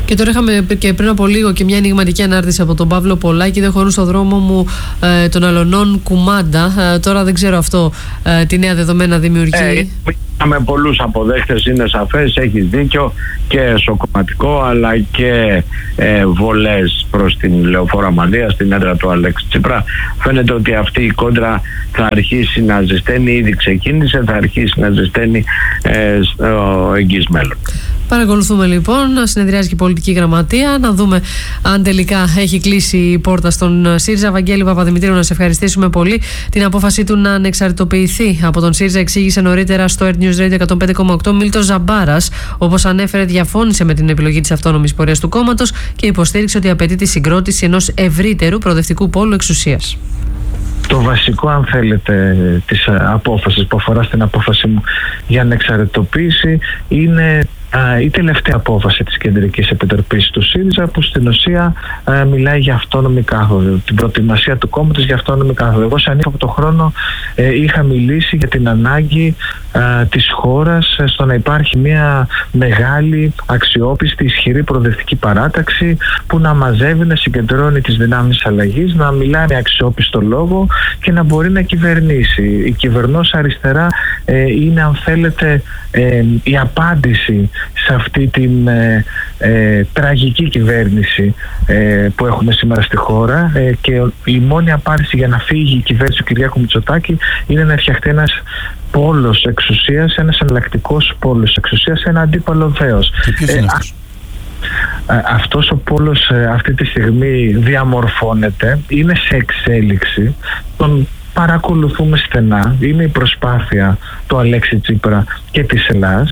Και τώρα είχαμε και πριν από λίγο και μια ενηγματική ανάρτηση από τον Παύλο Πολάκη. Δεν χωρούν στο δρόμο μου ε, των Αλωνών Κουμάντα. Ε, τώρα δεν ξέρω αυτό ε, τι νέα δεδομένα δημιουργεί. Ε, με πολλούς αποδέχτες, είναι σαφές, έχεις δίκιο, και σοκοματικό αλλά και ε, βολές προς την Λεωφόρο Αμαλία, στην έδρα του Αλέξη Τσίπρα. Φαίνεται ότι αυτή η κόντρα θα αρχίσει να ζεσταίνει, ήδη ξεκίνησε, θα αρχίσει να ζεσταίνει ε, στο εγγύς μέλλον. Παρακολουθούμε λοιπόν, συνεδριάζει και η πολιτική γραμματεία, να δούμε αν τελικά έχει κλείσει η πόρτα στον ΣΥΡΙΖΑ. Βαγγέλη Παπαδημητρίου, να σε ευχαριστήσουμε πολύ. Την απόφαση του να ανεξαρτητοποιηθεί από τον ΣΥΡΙΖΑ εξήγησε νωρίτερα στο Earth News Radio εκατόν πέντε κόμμα οκτώ Μίλτος Ζαμπάρας. Όπως ανέφερε, διαφώνησε με την επιλογή της αυτόνομης πορείας του κόμματος και υποστήριξε ότι απαιτεί τη συγκρότηση ενός ευρύτερου προοδευτικού πόλου εξουσίας. Το βασικό, αν θέλετε, της απόφασης που αφορά στην απόφαση μου για ανεξαρτητοποίηση είναι α, η τελευταία απόφαση της Κεντρικής Επιτροπής του ΣΥΡΙΖΑ, που στην ουσία α, μιλάει για αυτόνομη κάθοδο, την προετοιμασία του κόμματος για αυτόνομη κάθοδο. Εγώ σαν από το χρόνο ε, είχα μιλήσει για την ανάγκη α, της χώρας στο να υπάρχει μια μεγάλη, αξιόπιστη, ισχυρή προοδευτική παράταξη που να μαζεύει, να συγκεντρώνει τις δυνάμεις αλλαγής, να μιλάει με αξιόπιστο λόγο και να μπορεί να κυβερνήσει. Η κυβερνώσα αριστερά ε, είναι, αν θέλετε, ε, η απάντηση σε αυτή την ε, ε, τραγική κυβέρνηση ε, που έχουμε σήμερα στη χώρα, ε, και η μόνη απάντηση για να φύγει η κυβέρνηση του Κυριάκου Μητσοτάκη είναι να φτιαχτεί ένας πόλος εξουσίας, ένας εναλλακτικός πόλος εξουσίας, ένα αντίπαλο δέος. Ε, αυτός ο πόλος αυτή τη στιγμή διαμορφώνεται, είναι σε εξέλιξη, τον παρακολουθούμε στενά, είναι η προσπάθεια του Αλέξη Τσίπρα και της Ελλάδας.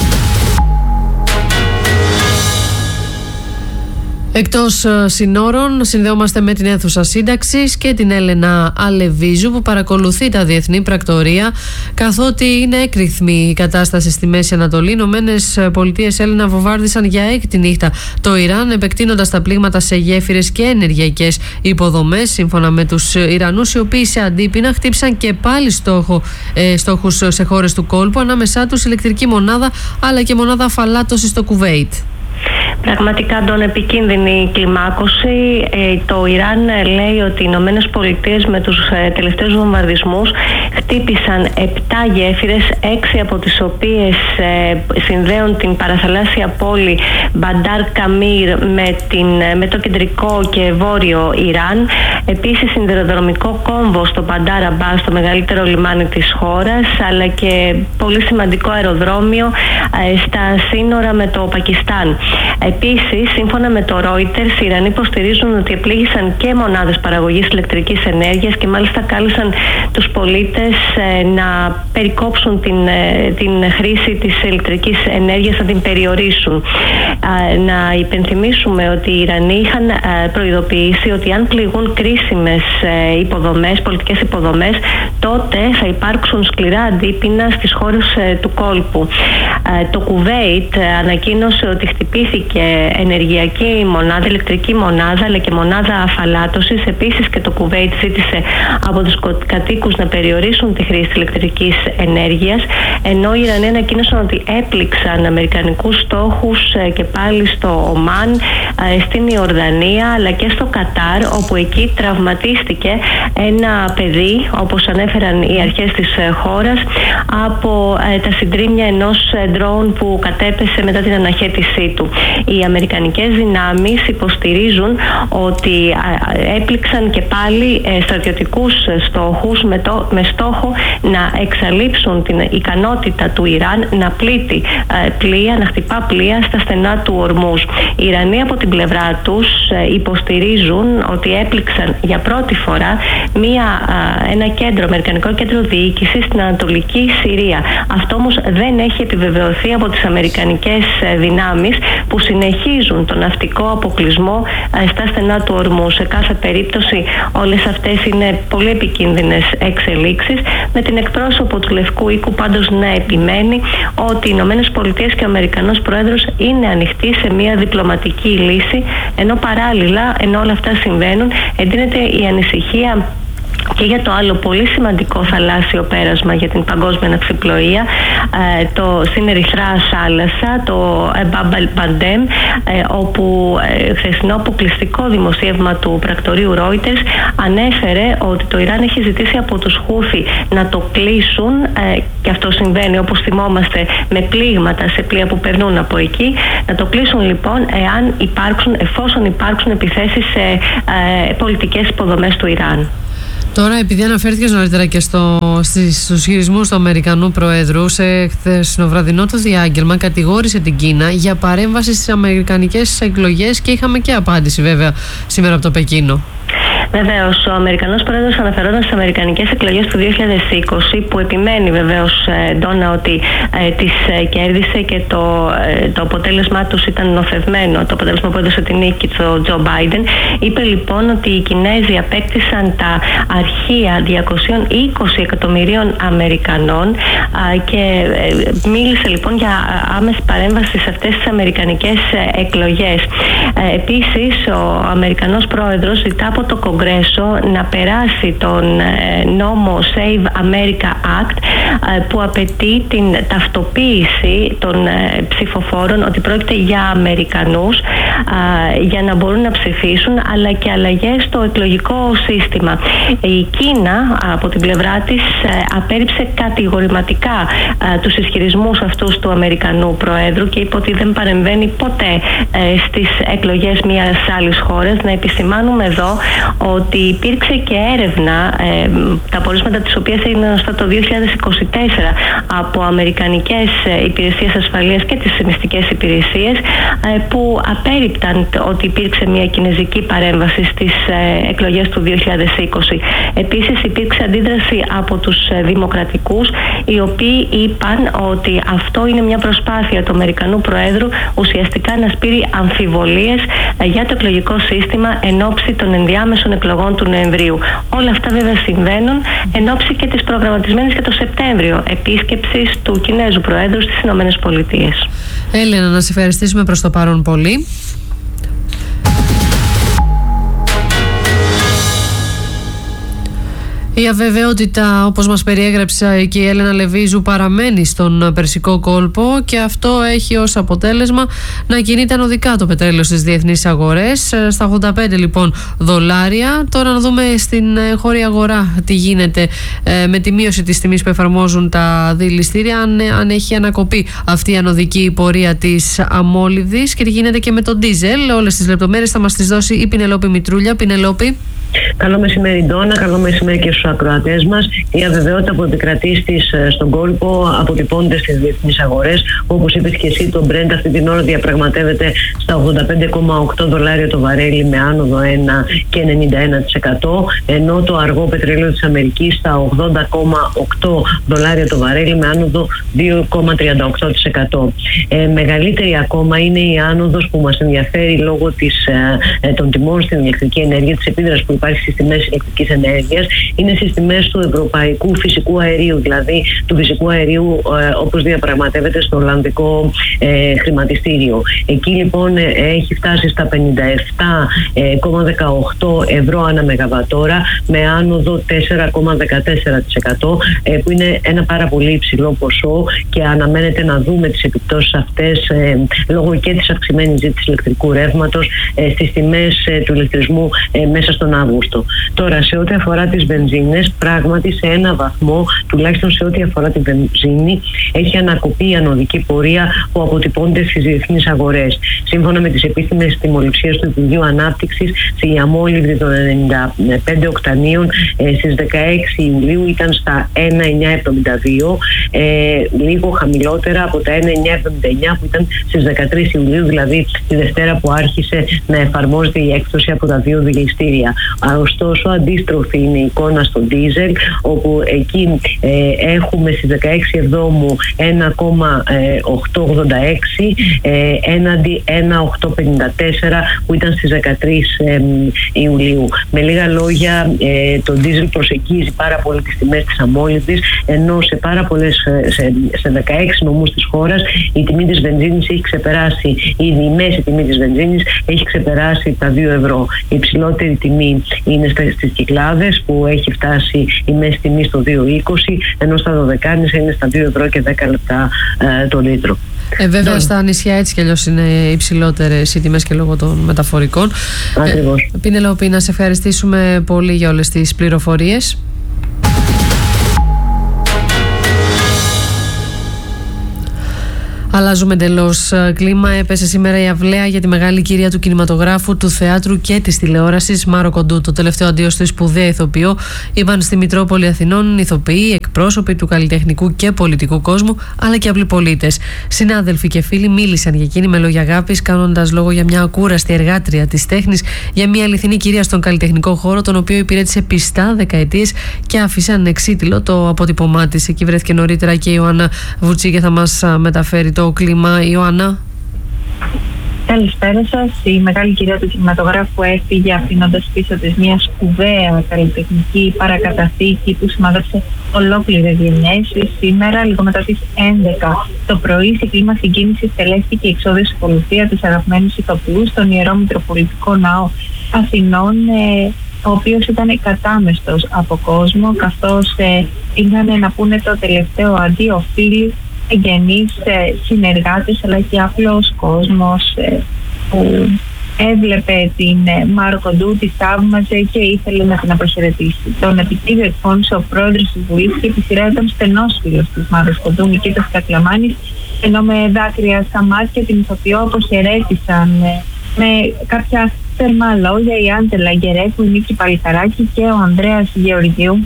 Εκτός συνόρων, συνδεόμαστε με την αίθουσα σύνταξης και την Έλενα Αλεβίζου, που παρακολουθεί τα διεθνή πρακτορία, καθότι είναι έκρηθμη η κατάσταση στη Μέση Ανατολή. Οι Ηνωμένες Πολιτείες, Έλενα, βομβάρδισαν για έκτη νύχτα το Ιράν, επεκτείνοντας τα πλήγματα σε γέφυρες και ενεργειακές υποδομές. Σύμφωνα με τους Ιρανούς, οι οποίοι σε αντίπεινα χτύπησαν και πάλι στόχο, ε, στόχους σε χώρες του κόλπου, ανάμεσά τους ηλεκτρική μονάδα αλλά και μονάδα αφαλάτωσης στο Κουβέιτ. Πραγματικά, τον επικίνδυνη κλιμάκωση. Ε, το Ιράν λέει ότι οι Ηνωμένες Πολιτείες με τους ε, τελευταίους βομβαρδισμούς χτύπησαν επτά γέφυρες, έξι από τις οποίες ε, συνδέουν την παραθαλάσσια πόλη Μπαντάρ Καμίρ με, την, με το κεντρικό και βόρειο Ιράν. Επίσης, σιδηροδρομικό κόμβο στο Μπαντάρ Αμπάς, το μεγαλύτερο λιμάνι της χώρας, αλλά και πολύ σημαντικό αεροδρόμιο ε, στα σύνορα με το Πακιστάν. Επίσης, σύμφωνα με το Reuters, οι Ιρανοί υποστηρίζουν ότι επλήγησαν και μονάδες παραγωγής ηλεκτρικής ενέργειας και μάλιστα κάλεσαν τους πολίτες ε, να περικόψουν την, ε, την χρήση της ηλεκτρικής ενέργειας, να την περιορίσουν. Ε, να υπενθυμίσουμε ότι οι Ιρανοί είχαν ε, προειδοποιήσει ότι αν πληγούν κρίσιμες ε, υποδομές, πολιτικές υποδομές, τότε θα υπάρξουν σκληρά αντίπεινα στις χώρες ε, του κόλπου. Ε, το Κουβέιτ ε, ανακοίνωσε ότι χτυπήθηκε ενεργειακή μονάδα, ηλεκτρική μονάδα, αλλά και μονάδα αφαλάτωσης. Επίσης, και το Κουβέιτ ζήτησε από τους κατοίκους να περιορίσουν τη χρήση της ηλεκτρικής ενέργειας, ενώ οι Ιρανοί ανακοίνωσαν ότι έπληξαν αμερικανικούς στόχους και πάλι στο Ομάν, στην Ιορδανία αλλά και στο Κατάρ, όπου εκεί τραυματίστηκε ένα παιδί, όπως ανέφεραν οι αρχές της χώρας, από τα συντρίμμια ενός ντρόουν που κατέπεσε μετά την αναχέτησή του. Οι αμερικανικές δυνάμεις υποστηρίζουν ότι έπληξαν και πάλι στρατιωτικούς στόχους με, το, με στόχο να εξαλείψουν την ικανότητα του Ιράν να πλήττει πλοία, να χτυπά πλοία στα στενά του Ορμούζ. Οι Ιρανοί από την πλευρά τους υποστηρίζουν ότι έπληξαν για πρώτη φορά μια, ένα κέντρο, αμερικανικό κέντρο διοίκησης στην Ανατολική Συρία. Αυτό όμως δεν έχει επιβεβαιωθεί από τις αμερικανικές δυνάμεις, που συνεχίζουν τον ναυτικό αποκλεισμό στα στενά του Ορμού. Σε κάθε περίπτωση, όλες αυτές είναι πολύ επικίνδυνες εξελίξεις, με την εκπρόσωπο του Λευκού Οίκου πάντως να επιμένει ότι οι Ηνωμένες Πολιτείες και ο Αμερικανός Πρόεδρος είναι ανοιχτοί σε μια διπλωματική λύση, ενώ παράλληλα, ενώ όλα αυτά συμβαίνουν, εντείνεται η ανησυχία και για το άλλο πολύ σημαντικό θαλάσσιο πέρασμα για την παγκόσμια ναυσιπλοεία, το στην Ερυθρά θάλασσα, το Bab el-Mandeb, όπου χθεσινό αποκλειστικό δημοσίευμα του πρακτορείου Reuters ανέφερε ότι το Ιράν έχει ζητήσει από τους Χούθι να το κλείσουν, και αυτό συμβαίνει, όπως θυμόμαστε, με πλήγματα σε πλοία που περνούν από εκεί, να το κλείσουν λοιπόν εάν υπάρξουν, εφόσον υπάρξουν επιθέσεις σε ε, πολιτικές υποδομές του Ιράν. Τώρα, επειδή αναφέρθηκες νωρίτερα και στο, στις, στους χειρισμούς του Αμερικανού Προέδρου, σε χθεσινοβραδινό το διάγγελμα κατηγόρησε την Κίνα για παρέμβαση στις αμερικανικές εκλογές και είχαμε και απάντηση βέβαια σήμερα από το Πεκίνο. Βεβαίως, ο Αμερικανός Πρόεδρος αναφερόταν στις αμερικανικές εκλογές του δύο χιλιάδες είκοσι, που επιμένει βεβαίως Ντόνα ότι ε, τις ε, κέρδισε και το, ε, το αποτέλεσμά τους ήταν νοθευμένο, το αποτέλεσμα που έδωσε την νίκη του Τζο Μπάιντεν. Είπε λοιπόν ότι οι Κινέζοι απέκτησαν τα αρχεία διακόσια είκοσι εκατομμυρίων Αμερικανών ε, και ε, μίλησε λοιπόν για άμεση παρέμβαση σε αυτές τις αμερικανικές ε, εκλογές. Ε, επίσης, ο Αμερικανός Πρόεδρος ζητά από το Κογκρέσο να περάσει τον νόμο Save America Act, που απαιτεί την ταυτοποίηση των ψηφοφόρων ότι πρόκειται για Αμερικανούς, για να μπορούν να ψηφίσουν, αλλά και αλλαγές στο εκλογικό σύστημα. Η Κίνα από την πλευρά της απέρριψε κατηγορηματικά τους ισχυρισμούς αυτούς του Αμερικανού Προέδρου και είπε ότι δεν παρεμβαίνει ποτέ στις εκλογές μιας άλλης χώρας. Να επισημάνουμε εδώ ότι υπήρξε και έρευνα, ε, τα πορίσματα της οποίας έγιναν γνωστά το δύο χιλιάδες είκοσι τέσσερα από αμερικανικές υπηρεσίες ασφαλείας και τις μυστικές υπηρεσίες, ε, που απέρριπταν ότι υπήρξε μια κινεζική παρέμβαση στις ε, εκλογές του δύο χιλιάδες είκοσι. Επίσης υπήρξε αντίδραση από τους ε, δημοκρατικούς, οι οποίοι είπαν ότι αυτό είναι μια προσπάθεια του Αμερικανού Προέδρου ουσιαστικά να σπείρει αμφιβολίες ε, για το εκλογικό σύστημα εν ώψη των ενδιάμεσων εκλογών του Νοεμβρίου. Όλα αυτά βέβαια συμβαίνουν εν ώψη και της προγραμματισμένης για το Σεπτέμβριο επίσκεψης του Κινέζου Προέδρου στις Ηνωμένες Πολιτείες. Έλενα, να σε ευχαριστήσουμε προς το παρόν πολύ. Η αβεβαιότητα, όπως μας περιέγραψε και η Έλενα Λεβίζου, παραμένει στον Περσικό κόλπο και αυτό έχει ως αποτέλεσμα να κινείται ανωδικά το πετρέλαιο στις διεθνείς αγορές, στα ογδόντα πέντε λοιπόν δολάρια. Τώρα να δούμε στην χώρια αγορά τι γίνεται ε, με τη μείωση της τιμής που εφαρμόζουν τα δηληστήρια, αν, αν έχει ανακοπεί αυτή η ανωδική πορεία της αμόλυβδης και τι γίνεται και με τον ντίζελ. Όλες τις λεπτομέρειες θα μας τις δώσει η Πινελόπη Μητρούλια. Πινελόπη. Καλό μεσημέρι, Ντόνα. Καλό μεσημέρι και στους ακροατές μας. Η αβεβαιότητα που επικρατεί στις, στον κόλπο αποτυπώνεται στις διεθνείς αγορές. Όπως είπες και εσύ, το Brent αυτή την ώρα διαπραγματεύεται στα ογδόντα πέντε κόμμα οκτώ δολάρια το βαρέλι με άνοδο ένα και ενενήντα ένα τοις εκατό, ενώ το αργό πετρέλαιο της Αμερικής στα ογδόντα κόμμα οκτώ δολάρια το βαρέλι με άνοδο δύο κόμμα τριάντα οκτώ τοις εκατό. Ε, μεγαλύτερη ακόμα είναι η άνοδος που μας ενδιαφέρει λόγω της, ε, των τιμών στην ηλεκτρική ενέργεια, της επίδρασης που υπάρχει στις τιμές ηλεκτρικής ενέργειας, είναι στις τιμές του ευρωπαϊκού φυσικού αερίου, δηλαδή του φυσικού αερίου ε, όπως διαπραγματεύεται στο Ολλανδικό ε, χρηματιστήριο. Εκεί λοιπόν ε, έχει φτάσει στα πενήντα επτά κόμμα δεκαοκτώ ευρώ ανά μεγαβατόρα με άνοδο τέσσερα κόμμα δεκατέσσερα τοις εκατό, ε, που είναι ένα πάρα πολύ υψηλό ποσό και αναμένεται να δούμε τις επιπτώσεις αυτές ε, λόγω και της αυξημένης ζήτησης ηλεκτρικού ρεύματος ε, στις τιμές ε, του ηλεκτρισμού ε, μέσα στον Αύγουστο. Τώρα, σε ό,τι αφορά τις βενζίνες, πράγματι σε ένα βαθμό, τουλάχιστον σε ό,τι αφορά τη βενζίνη, έχει ανακοπεί η ανωδική πορεία που αποτυπώνεται στις διεθνείς αγορές. Σύμφωνα με τις επίσημες τιμοληψίες του Υπουργείου Ανάπτυξης, η αμόλυβδη των ενενήντα πέντε οκτανίων ε, στις δεκαέξι Ιουλίου ήταν στα ένα χιλιάδες εννιακόσια εβδομήντα δύο, ε, λίγο χαμηλότερα από τα ένα χιλιάδες εννιακόσια εβδομήντα εννιά που ήταν στις δεκατρείς Ιουλίου, δηλαδή τη Δευτέρα που άρχισε να εφαρμόζεται η έκπτωση από τα δύο δηληστήρια. Ωστόσο, αντίστροφη είναι η εικόνα στο ντίζελ, όπου εκεί ε, έχουμε στις δεκαέξι Εβδόμου ένα κόμμα οκτακόσια ογδόντα έξι ε, έναντι ένα χιλιάδες οκτακόσια πενήντα τέσσερα που ήταν στις δεκατρείς ε, Ιουλίου. Με λίγα λόγια, ε, το ντίζελ προσεγγίζει πάρα πολύ τις τιμές της αμόλυβδης, ενώ σε πάρα πολλές, σε, σε δεκαέξι νομούς της χώρας η τιμή της βενζίνης έχει ξεπεράσει, η μέση τιμή της βενζίνης έχει ξεπεράσει τα δύο ευρώ. Η υψηλότερη τιμή είναι στις Κυκλάδες, που έχει φτάσει η μέση τιμή στο δύο είκοσι, ενώ στα Δωδεκάνησα είναι στα δύο ευρώ και δέκα λεπτά ε, το λίτρο. Ε, βέβαια ναι. Στα νησιά έτσι κι αλλιώς είναι υψηλότερες οι τιμές και λόγω των μεταφορικών. Ακριβώς. Ε, Πινελόπη, να σε ευχαριστήσουμε πολύ για όλες τις πληροφορίες. Αλλάζουμε εντελώς κλίμα. Έπεσε σήμερα η αυλαία για τη μεγάλη κυρία του κινηματογράφου, του θεάτρου και της τηλεόρασης, Μάρο Κοντού. Το τελευταίο αντίο στη σπουδαία ηθοποιό είπαν στη Μητρόπολη Αθηνών ηθοποιοί, εκπρόσωποι του καλλιτεχνικού και πολιτικού κόσμου, αλλά και απλοί πολίτες. Συνάδελφοι και φίλοι μίλησαν για εκείνη με λόγια αγάπης, κάνοντας λόγο για μια ακούραστη εργάτρια της τέχνης, για μια αληθινή κυρία στον καλλιτεχνικό χώρο, τον οποίο υπηρέτησε πιστά δεκαετίες και άφησε ανεξίτηλο το αποτύπωμά της. Εκεί βρέθηκε νωρίτερα και η Ιωάννα Βουτσί και θα μας μεταφέρει το κλίμα. Ιωάννα. Καλησπέρα σας. Η μεγάλη κυρία του κινηματογράφου έφυγε αφήνοντας πίσω της μια σπουδαία καλλιτεχνική παρακαταθήκη που σημάδεψε ολόκληρες γενιές. Σήμερα, λίγο μετά τις έντεκα το πρωί, σε κλίμα συγκίνησης τελέστηκε η εξώδηση ακολουθία της αγαπημένης ηθοποιού στον Ιερό Μητροπολιτικό Ναό Αθηνών, ε, ο οποίος ήταν κατάμεστος από κόσμο, καθώς ε, είχαν να πούνε το τελευταίο αντίο φίλοι, εγγενείς, συνεργάτες, αλλά και απλός κόσμος που έβλεπε την Μάρο Κοντού, τη θαύμαζε και ήθελε να την αποχαιρετήσει. Τον επιτίδιο εκφώνησε ο πρόεδρος της Βουλής και τη σειρά ήταν στενός φίλος της Μάρος Κοντού, Νικήτας Κακλαμάνης, ενώ με δάκρυα στα μάτια την ηθοποιό αποχαιρέτησαν με κάποια θερμά λόγια η Άντελα Γκερέκου, η Νίκη Παλικαράκη και ο Ανδρέας Γεωργίου.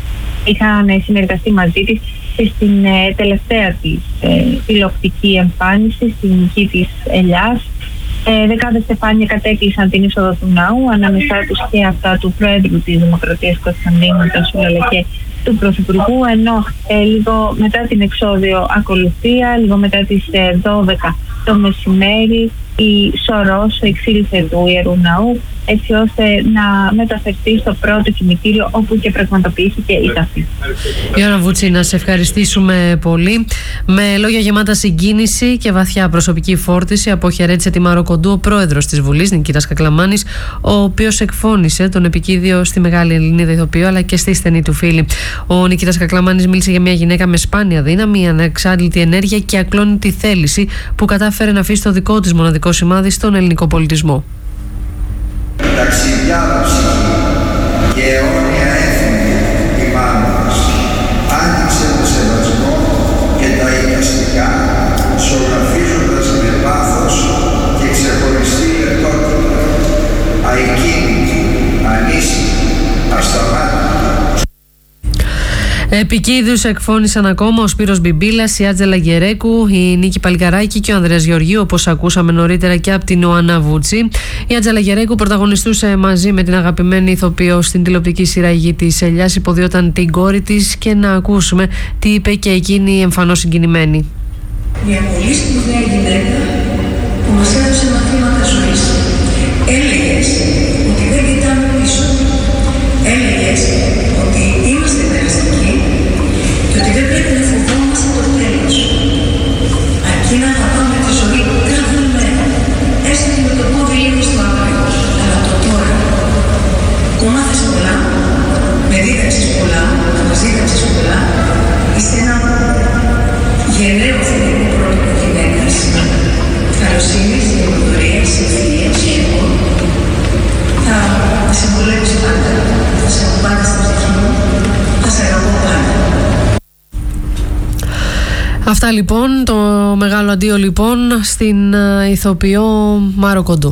Είχαν συνεργαστεί μαζί της και στην ε, τελευταία της ε, τηλεοπτική εμφάνιση, στην νική της Ελιάς. Ε, δεκάδες στεφάνια κατέκλεισαν την είσοδο του ναού, ανάμεσά τους και αυτά του Πρόεδρου της Δημοκρατίας Κωνσταντίνου Τασούλα, αλλά και του Πρωθυπουργού, ενώ ε, λίγο μετά την εξώδιο ακολουθία, λίγο μετά τις ε, δώδεκα το μεσημέρι, η Σωρός εξήλθε του Ιερού Ναού, έτσι ώστε να μεταφερθεί στο πρώτο κημητήριο όπου και πραγματοποιήθηκε η ταφή. Ιωάννα Βουτσί, να σε ευχαριστήσουμε πολύ. Με λόγια γεμάτα συγκίνηση και βαθιά προσωπική φόρτιση αποχαιρέτησε τη Μάρο Κοντού ο πρόεδρος της Βουλής, Νικήτας Κακλαμάνης, ο οποίος εκφώνησε τον επικίδιο στη μεγάλη Ελληνίδα ηθοποιό αλλά και στη στενή του φίλη. Ο Νικήτας Κακλαμάνης μίλησε για μια γυναίκα με σπάνια δύναμη, ανεξάντλητη ενέργεια και ακλόνητη θέληση που κατάφερε να αφήσει το δικό της μοναδικό σημάδι στον ελληνικό πολιτισμό. Ταξιδιάδα ψυχή και αιώνια έθνη η μάνα μας άνοιξε το σεβασμό και τα οικαστικά, ζωγραφίζοντας με πάθος και ξεχωριστή λεπτότητα, αεκίνητη, ανήσυχη, ασταμάτητη. Επικίδους εκφώνησαν ακόμα ο Σπύρος Μπιμπίλας, η Άντζελα Γκερέκου, η Νίκη Παλικαράκη και ο Ανδρέας Γεωργίου, όπως ακούσαμε νωρίτερα και από την Ιωάννα Βουτσί. Η Άντζελα Γκερέκου πρωταγωνιστούσε μαζί με την αγαπημένη ηθοποιό στην τηλεοπτική σειρά «Η Γη της Ελιάς», υποδιόταν την κόρη της, και να ακούσουμε τι είπε και εκείνη εμφανώς συγκινημένη. Μια πολύ σπουδαία γυναίκα που μας έδωσε μαθήματα ζωής. Έλεγες ότι δεν κοιτάμε πίσω. Έλεγες ότι είμαστε περαστικοί και ότι δεν πρέπει να φοβόμαστε το τέλος. Αρκεί να αγαπάμε τη ζωή κάθε μέρα, έστω και με το πόδι λίγο στο άκρη, αλλά το τώρα. Που μάθες πολλά, με δίδαξες πολλά, μας δίδαξες πολλά, είστε ένα γελαίο θετικό πρότυπο γυναίκας, καλοσύνης, διαμορφωρίας, ευθυνίας και εγώ. Θα συμβουλεύεις πάντα, θα σε έχω πάντα στην ψυχή μου, θα σε αγαπώ πάντα. Αυτά λοιπόν, το μεγάλο αντίο λοιπόν στην uh, ηθοποιό Μάρο Κοντού.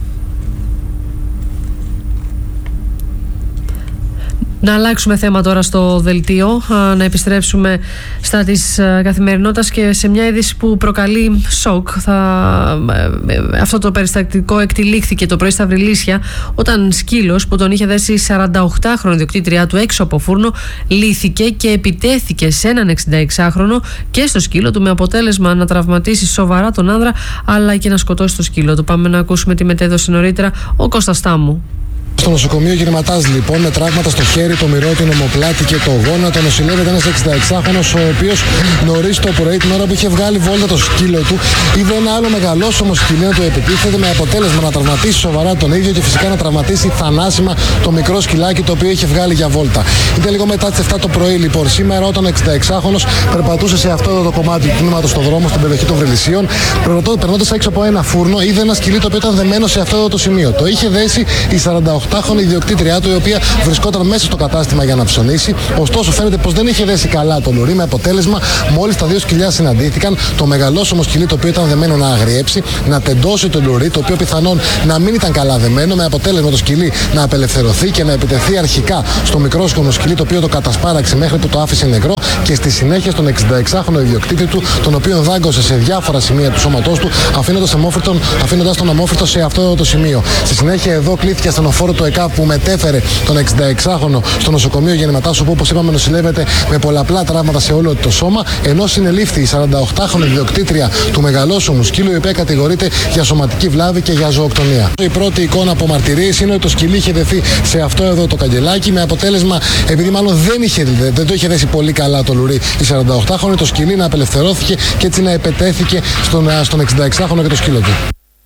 Να αλλάξουμε θέμα τώρα στο δελτίο, να επιστρέψουμε στα της καθημερινότητας και σε μια είδηση που προκαλεί σοκ. Θα... Αυτό το περιστατικό εκτυλίχθηκε το πρωί στα Βρυλίσια, όταν σκύλος που τον είχε δέσει σαρανταοκτάχρονη διοκτήτριά του έξω από φούρνο λύθηκε και επιτέθηκε σε έναν εξηνταεξάχρονο και στο σκύλο του, με αποτέλεσμα να τραυματίσει σοβαρά τον άνδρα αλλά και να σκοτώσει το σκύλο του. Πάμε να ακούσουμε τι μετέδωσε νωρίτερα ο Κώστας Τάμου. Στο νοσοκομείο Γυρματάς λοιπόν, με τραγματα στο χέρι, το μυρό, την ομοπλάτη και το γόνατο, νοσηλεύεται ένας εξηνταεξάχρονος, ο οποίος νωρίς το πρωί, την ώρα που είχε βγάλει βόλτα το σκύλο του, είδε ένα άλλο μεγαλόσωμο σκυλί να του επιτίθεται, με αποτέλεσμα να τραυματίσει σοβαρά τον ίδιο και φυσικά να τραυματίσει θανάσιμα το μικρό σκυλάκι το οποίο είχε βγάλει για βόλτα. Ήταν λίγο μετά τις εφτά το πρωί λοιπόν σήμερα, όταν ο εξηνταεξάχρονος περπατούσε σε αυτό το κομμάτι του κινήματος στον δρόμο στην περιοχή των Βρυλισσίων, περνώντας έξω από ένα φούρνο, είδε ένα σκυλί το οποίο ήταν δεμένο σε αυτό το σημείο. Το είχε δέσει η σαρανταοκτάχρονη ιδιοκτήτριά του, η οποία βρισκόταν μέσα στο κατάστημα για να ψωνίσει. Ωστόσο, φαίνεται πως δεν είχε δέσει καλά το λουρί, με αποτέλεσμα μόλις τα δύο σκυλιά συναντήθηκαν, το μεγαλόσωμο σκυλί το οποίο ήταν δεμένο να αγριέψει, να τεντώσει το λουρί, το οποίο πιθανόν να μην ήταν καλά δεμένο, με αποτέλεσμα το σκυλί να απελευθερωθεί και να επιτεθεί αρχικά στο μικρόσκονο σκυλί, το οποίο το κατασπάραξε μέχρι που το άφησε νεκρό, και στη συνέχεια στον εξηνταεξάχρονο ιδιοκτήτη του, τον οποίο δάγκωσε σε διάφορα σημεία του σώματός του, αφήνοντας, αφήνοντας τον αμόφυρτο σε αυτό το σημείο. Στη συνέχεια εδώ κλήθηκε ασθενοφόρο του ΕΚΑ που μετέφερε τον εξηνταεξάχρονο στο νοσοκομείο Γεννηματάς, όπου όπως είπαμε νοσηλεύεται με πολλαπλά τραύματα σε όλο το σώμα, ενώ συνελήφθη η σαρανταοκτάχρονη ιδιοκτήτρια του μεγαλόσωμου σκύλου, η οποία κατηγορείται για σωματική βλάβη και για ζωοκτονία. Η πρώτη εικόνα από μαρτυρίες είναι ότι το σκυλί είχε δεθεί σε αυτό εδώ το καγκελάκι, με αποτέλεσμα, επειδή μάλλον δεν, είχε, δεν το είχε δέσει πολύ καλά το λουρί η σαρανταοκτάχρονη, το σκυλί να απελευθερώθηκε και έτσι να επετέθηκε στον, στον εξηνταεξάχρονο και το σκύλο του.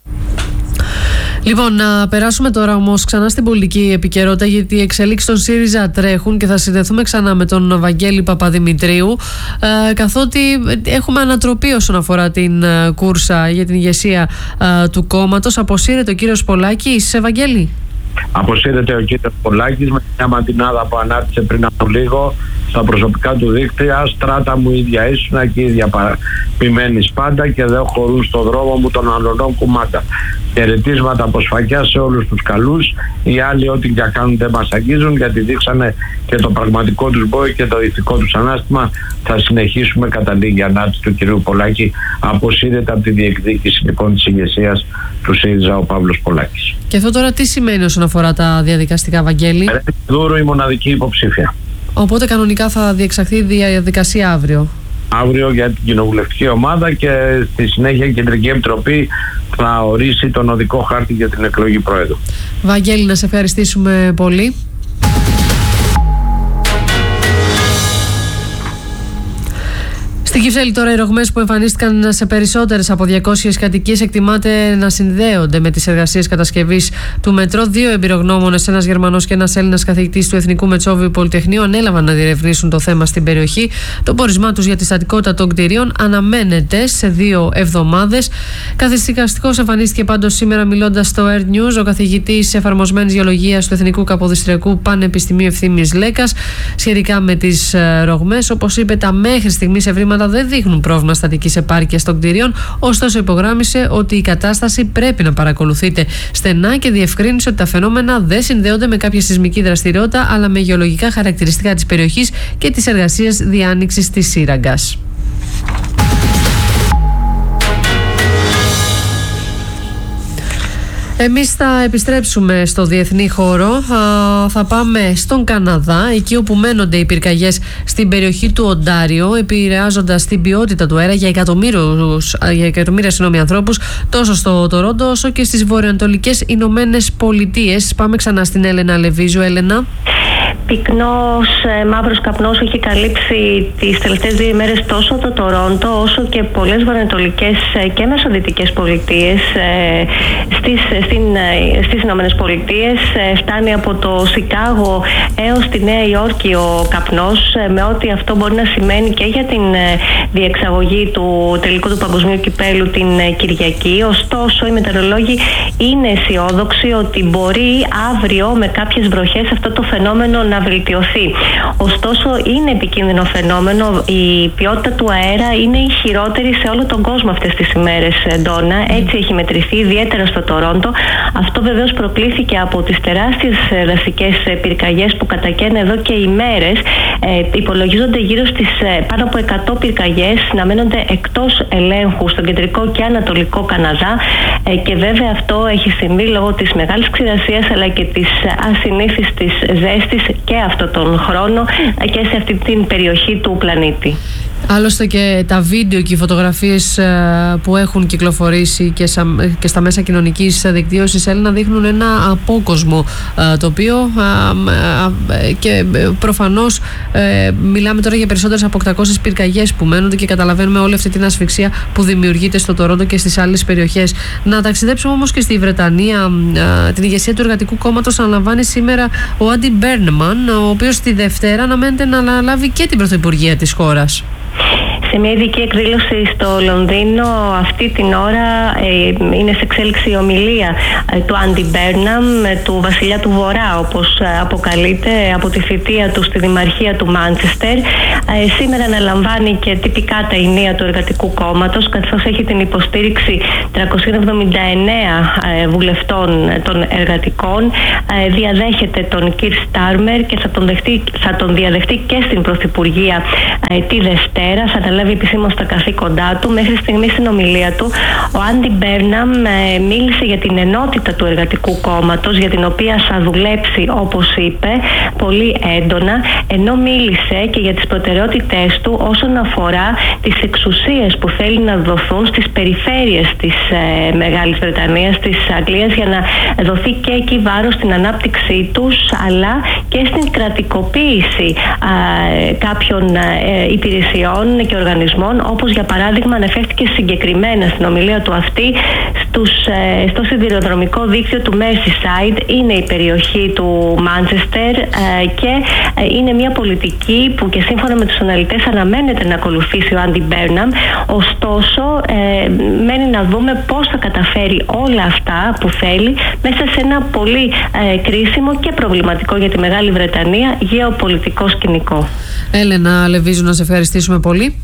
Λοιπόν, να περάσουμε τώρα όμως ξανά στην πολιτική επικαιρότητα, γιατί οι εξελίξεις των ΣΥΡΙΖΑ τρέχουν και θα συνδεθούμε ξανά με τον Βαγγέλη Παπαδημητρίου, ε, καθότι έχουμε ανατροπή όσον αφορά την ε, κούρσα για την ηγεσία ε, του κόμματος. Αποσύρεται ο κύριος Πολάκης. Σε Βαγγέλη. Αποσύρεται ο κύριος Πολάκης με μια μαντινάδα που ανάρτησε πριν από λίγο στα προσωπικά του δίκτυα. Στράτα μου ίδια ήσουνα και ίδια παραπημένεις πάντα και δεν χωρούν στο δρόμο μου των αλλωνών κουμάτα. Χαιρετίσματα από σφακιά σε όλους τους καλούς. Οι άλλοι ό,τι για κάνουν δεν μας αγγίζουν, γιατί δείξανε και το πραγματικό τους μπόι και το ηθικό τους ανάστημα. Θα συνεχίσουμε. Καταλήγει η ανάρτηση του κυρίου Πολάκη. Αποσύρεται από τη διεκδίκηση λοιπόν της ηγεσίας του ΣΥΡΙΖΑ ο Παύλος Πολάκης. Και αυτό τώρα τι σημαίνει όσον αφορά τα διαδικαστικά, Βαγγέλη? Δούρου η μοναδική υποψήφια. Οπότε κανονικά θα διεξαχθεί η διαδικασία αύριο. Αύριο για την κοινοβουλευτική ομάδα και στη συνέχεια η Κεντρική Επιτροπή θα ορίσει τον οδικό χάρτη για την εκλογή Πρόεδρου. Βαγγέλη, να σε ευχαριστήσουμε πολύ. Στην Κυψέλη τώρα οι ρογμές που εμφανίστηκαν σε περισσότερες από διακόσιες κατοικίες εκτιμάται να συνδέονται με τις εργασίες κατασκευής του μετρό. Δύο εμπειρογνώμονες, ένας Γερμανός και ένας Έλληνας καθηγητής του Εθνικού Μετσόβιου Πολυτεχνείου, ανέλαβαν να διερευνήσουν το θέμα στην περιοχή. Το πόρισμά τους για τη στατικότητα των κτηρίων αναμένεται σε δύο εβδομάδες. Καθησυχαστικός εμφανίστηκε πάντως σήμερα, μιλώντας στο Air News, ο καθηγητής εφαρμοσμένης γεωλογίας του Εθνικού Καποδιστριακού Πανεπιστημίου Ευθύμης Λέκας σχετικά με τις ρογμές. Όπως είπε, τα μέχρι στιγμής ευρήματα δεν δείχνουν πρόβλημα στατικής επάρκειας των κτηρίων, ωστόσο υπογράμμισε ότι η κατάσταση πρέπει να παρακολουθείται στενά και διευκρίνησε ότι τα φαινόμενα δεν συνδέονται με κάποια σεισμική δραστηριότητα, αλλά με γεωλογικά χαρακτηριστικά της περιοχής και τις εργασίες διάνοιξης της σύραγγας. Εμείς θα επιστρέψουμε στο διεθνή χώρο, θα πάμε στον Καναδά, εκεί όπου μένονται οι πυρκαγιές στην περιοχή του Οντάριο, επηρεάζοντας την ποιότητα του αέρα για, για εκατομμύρια συγγνώμη, ανθρώπους, τόσο στο Τορόντο όσο και στις βορειοανατολικές Ηνωμένες Πολιτείες. Πάμε ξανά στην Έλενα Λεβίζου. Έλενα. Πυκνός ε, μαύρος καπνός έχει καλύψει τις τελευταίες δύο ημέρες τόσο το Τορόντο όσο και πολλές βορειοανατολικές ε, και μεσοδυτικές πολιτείες ε, στις, στην, ε, στις Ηνωμένες Πολιτείες. Ε, φτάνει από το Σικάγο έως τη Νέα Υόρκη ο καπνός, ε, με ό,τι αυτό μπορεί να σημαίνει και για την ε, διεξαγωγή του τελικού του παγκοσμίου κυπέλου την ε, Κυριακή. Ωστόσο οι μετεωρολόγοι είναι αισιόδοξοι ότι μπορεί αύριο με κάποιες βροχές αυτό το φαινόμενο να βελτιωθεί. Ωστόσο είναι επικίνδυνο φαινόμενο. Η ποιότητα του αέρα είναι η χειρότερη σε όλο τον κόσμο αυτές τις ημέρες, Ντόνα. Έτσι έχει μετρηθεί, ιδιαίτερα στο Τορόντο. Αυτό βεβαίως προκλήθηκε από τις τεράστιες δασικές πυρκαγιές που κατακαίνουν εδώ και ημέρες. Ε, υπολογίζονται γύρω στις πάνω από εκατό πυρκαγιές να μένονται εκτός ελέγχου στον κεντρικό και ανατολικό Καναδά. Ε, και βέβαια αυτό έχει συμβεί λόγω της μεγάλης ξηρασίας αλλά και της ασυνήθιστης ζέστης και αυτόν τον χρόνο και σε αυτή την περιοχή του πλανήτη. Άλλωστε και τα βίντεο και οι φωτογραφίες που έχουν κυκλοφορήσει και, σα, και στα μέσα κοινωνικής δικτύωσης, Έλληνα, δείχνουν ένα απόκοσμο, το οποίο και προφανώς μιλάμε τώρα για περισσότερες από οκτακόσιες πυρκαγιές που μένονται και καταλαβαίνουμε όλη αυτή την ασφυξία που δημιουργείται στο Τορόντο και στις άλλες περιοχές. Να ταξιδέψουμε όμως και στη Βρετανία. Την ηγεσία του Εργατικού Κόμματος αναλαμβάνει σήμερα ο Άντι Μπέρνμαν, ο οποίος τη Δευτέρα αναμένεται να αναλάβει και την πρωθυπουργία της χώρας. Σε μια ειδική εκδήλωση στο Λονδίνο αυτή την ώρα ε, είναι σε εξέλιξη η ομιλία ε, του Άντι Μπέρναμ, ε, του βασιλιά του Βορρά, όπως ε, αποκαλείται, από τη θητεία του στη Δημαρχία του Μάντσεστερ. Ε, σήμερα αναλαμβάνει και τυπικά τα ηνία του Εργατικού Κόμματος, καθώς έχει την υποστήριξη τριακοσίων εβδομήντα εννέα ε, βουλευτών ε, των εργατικών. Ε, διαδέχεται τον Κιρ Στάρμερ και θα τον, δεχτεί, θα τον διαδεχτεί και στην πρωθυπουργία ε, τη Δευτέρα. Θα αναλάβει επισήμως τα καθήκοντά του. Μέχρι στιγμή στην ομιλία του, ο Άντι Μπέρναμ ε, μίλησε για την ενότητα του Εργατικού Κόμματος, για την οποία θα δουλέψει, όπως είπε, πολύ έντονα, ενώ μίλησε και για τις προτεραιότητές του όσον αφορά τις εξουσίες που θέλει να δοθούν στις περιφέρειες της ε, Μεγάλης Βρετανίας, της Αγγλίας, για να δοθεί και εκεί βάρος στην ανάπτυξή τους, αλλά και στην κρατικοποίηση ε, κάποιων ε, υπηρεσιών και οργανισμών, όπως για παράδειγμα αναφέρθηκε συγκεκριμένα στην ομιλία του αυτή στους, ε, στο σιδηροδρομικό δίκτυο του Merseyside. Είναι η περιοχή του Μάντσεστερ ε, και ε, είναι μια πολιτική που και σύμφωνα με τους αναλυτές αναμένεται να ακολουθήσει ο Άντι Μπέρναμ. Ωστόσο ε, μένει να δούμε πώς θα καταφέρει όλα αυτά που θέλει μέσα σε ένα πολύ ε, κρίσιμο και προβληματικό για τη Μεγάλη Βρετανία γεωπολιτικό σκηνικό. Έλενα Λεβίζου, να σε ευχαριστήσουμε πολύ.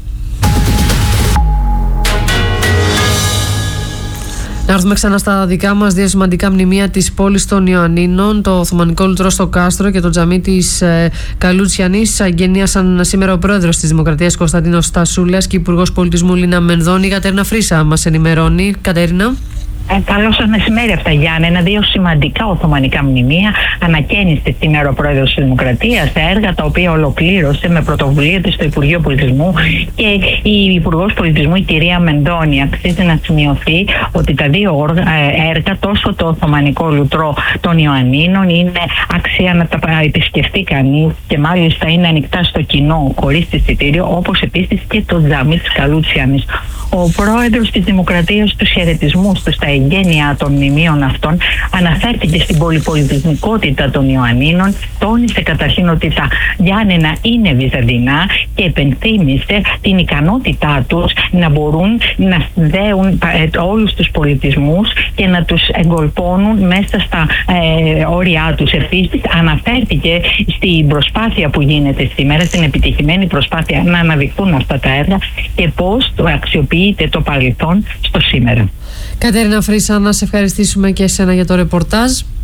Να έρθουμε ξανά στα δικά μας δύο σημαντικά μνημεία της πόλης των Ιωαννίνων, το Οθωμανικό Λουτρό στο Κάστρο και το τζαμί της ε, Καλούτσιανης. Αγγενίασαν σήμερα ο πρόεδρος της Δημοκρατίας Κωνσταντίνος Στασούλας και υπουργός πολιτισμού Λίνα Μενδώνη. Η Κατέρινα Φρίσα μας ενημερώνει. Κατέρινα. Ε, καλό σας μεσημέρι αυτά, Γιάννενα. Δύο σημαντικά οθωμανικά μνημεία ανακαίνισε σήμερα ο πρόεδρος της Δημοκρατίας, τα έργα τα οποία ολοκλήρωσε με πρωτοβουλία της στο Υπουργείο Πολιτισμού και η Υπουργός Πολιτισμού, η κυρία Μενδώνη. Αξίζει να σημειωθεί ότι τα δύο έργα, τόσο το Οθωμανικό Λουτρό των Ιωαννίνων, είναι αξία να τα επισκεφτεί κανείς και μάλιστα είναι ανοιχτά στο κοινό χωρίς εισιτήριο, όπως επίσης και το τζαμί της Καλούτσιανης. Ο πρόεδρος της Δημοκρατίας στους χαιρετισμούς του στα εγγένεια των μνημείων αυτών αναφέρθηκε στην πολυπολιτισμικότητα των Ιωαννίνων, τόνισε καταρχήν ότι τα Γιάννενα είναι βυζαντινά και επενθύμησε την ικανότητά τους να μπορούν να συνδέουν όλους τους πολιτισμούς και να τους εγκολπώνουν μέσα στα ε, όρια τους. Επίσης αναφέρθηκε στην προσπάθεια που γίνεται σήμερα, στην επιτυχημένη προσπάθεια να αναδειχθούν αυτά τα έργα και πώς το αξιοποιείται το παρελθόν στο σήμερα. Κατέρινα Φρίσα, να σε ευχαριστήσουμε και εσένα για το ρεπορτάζ.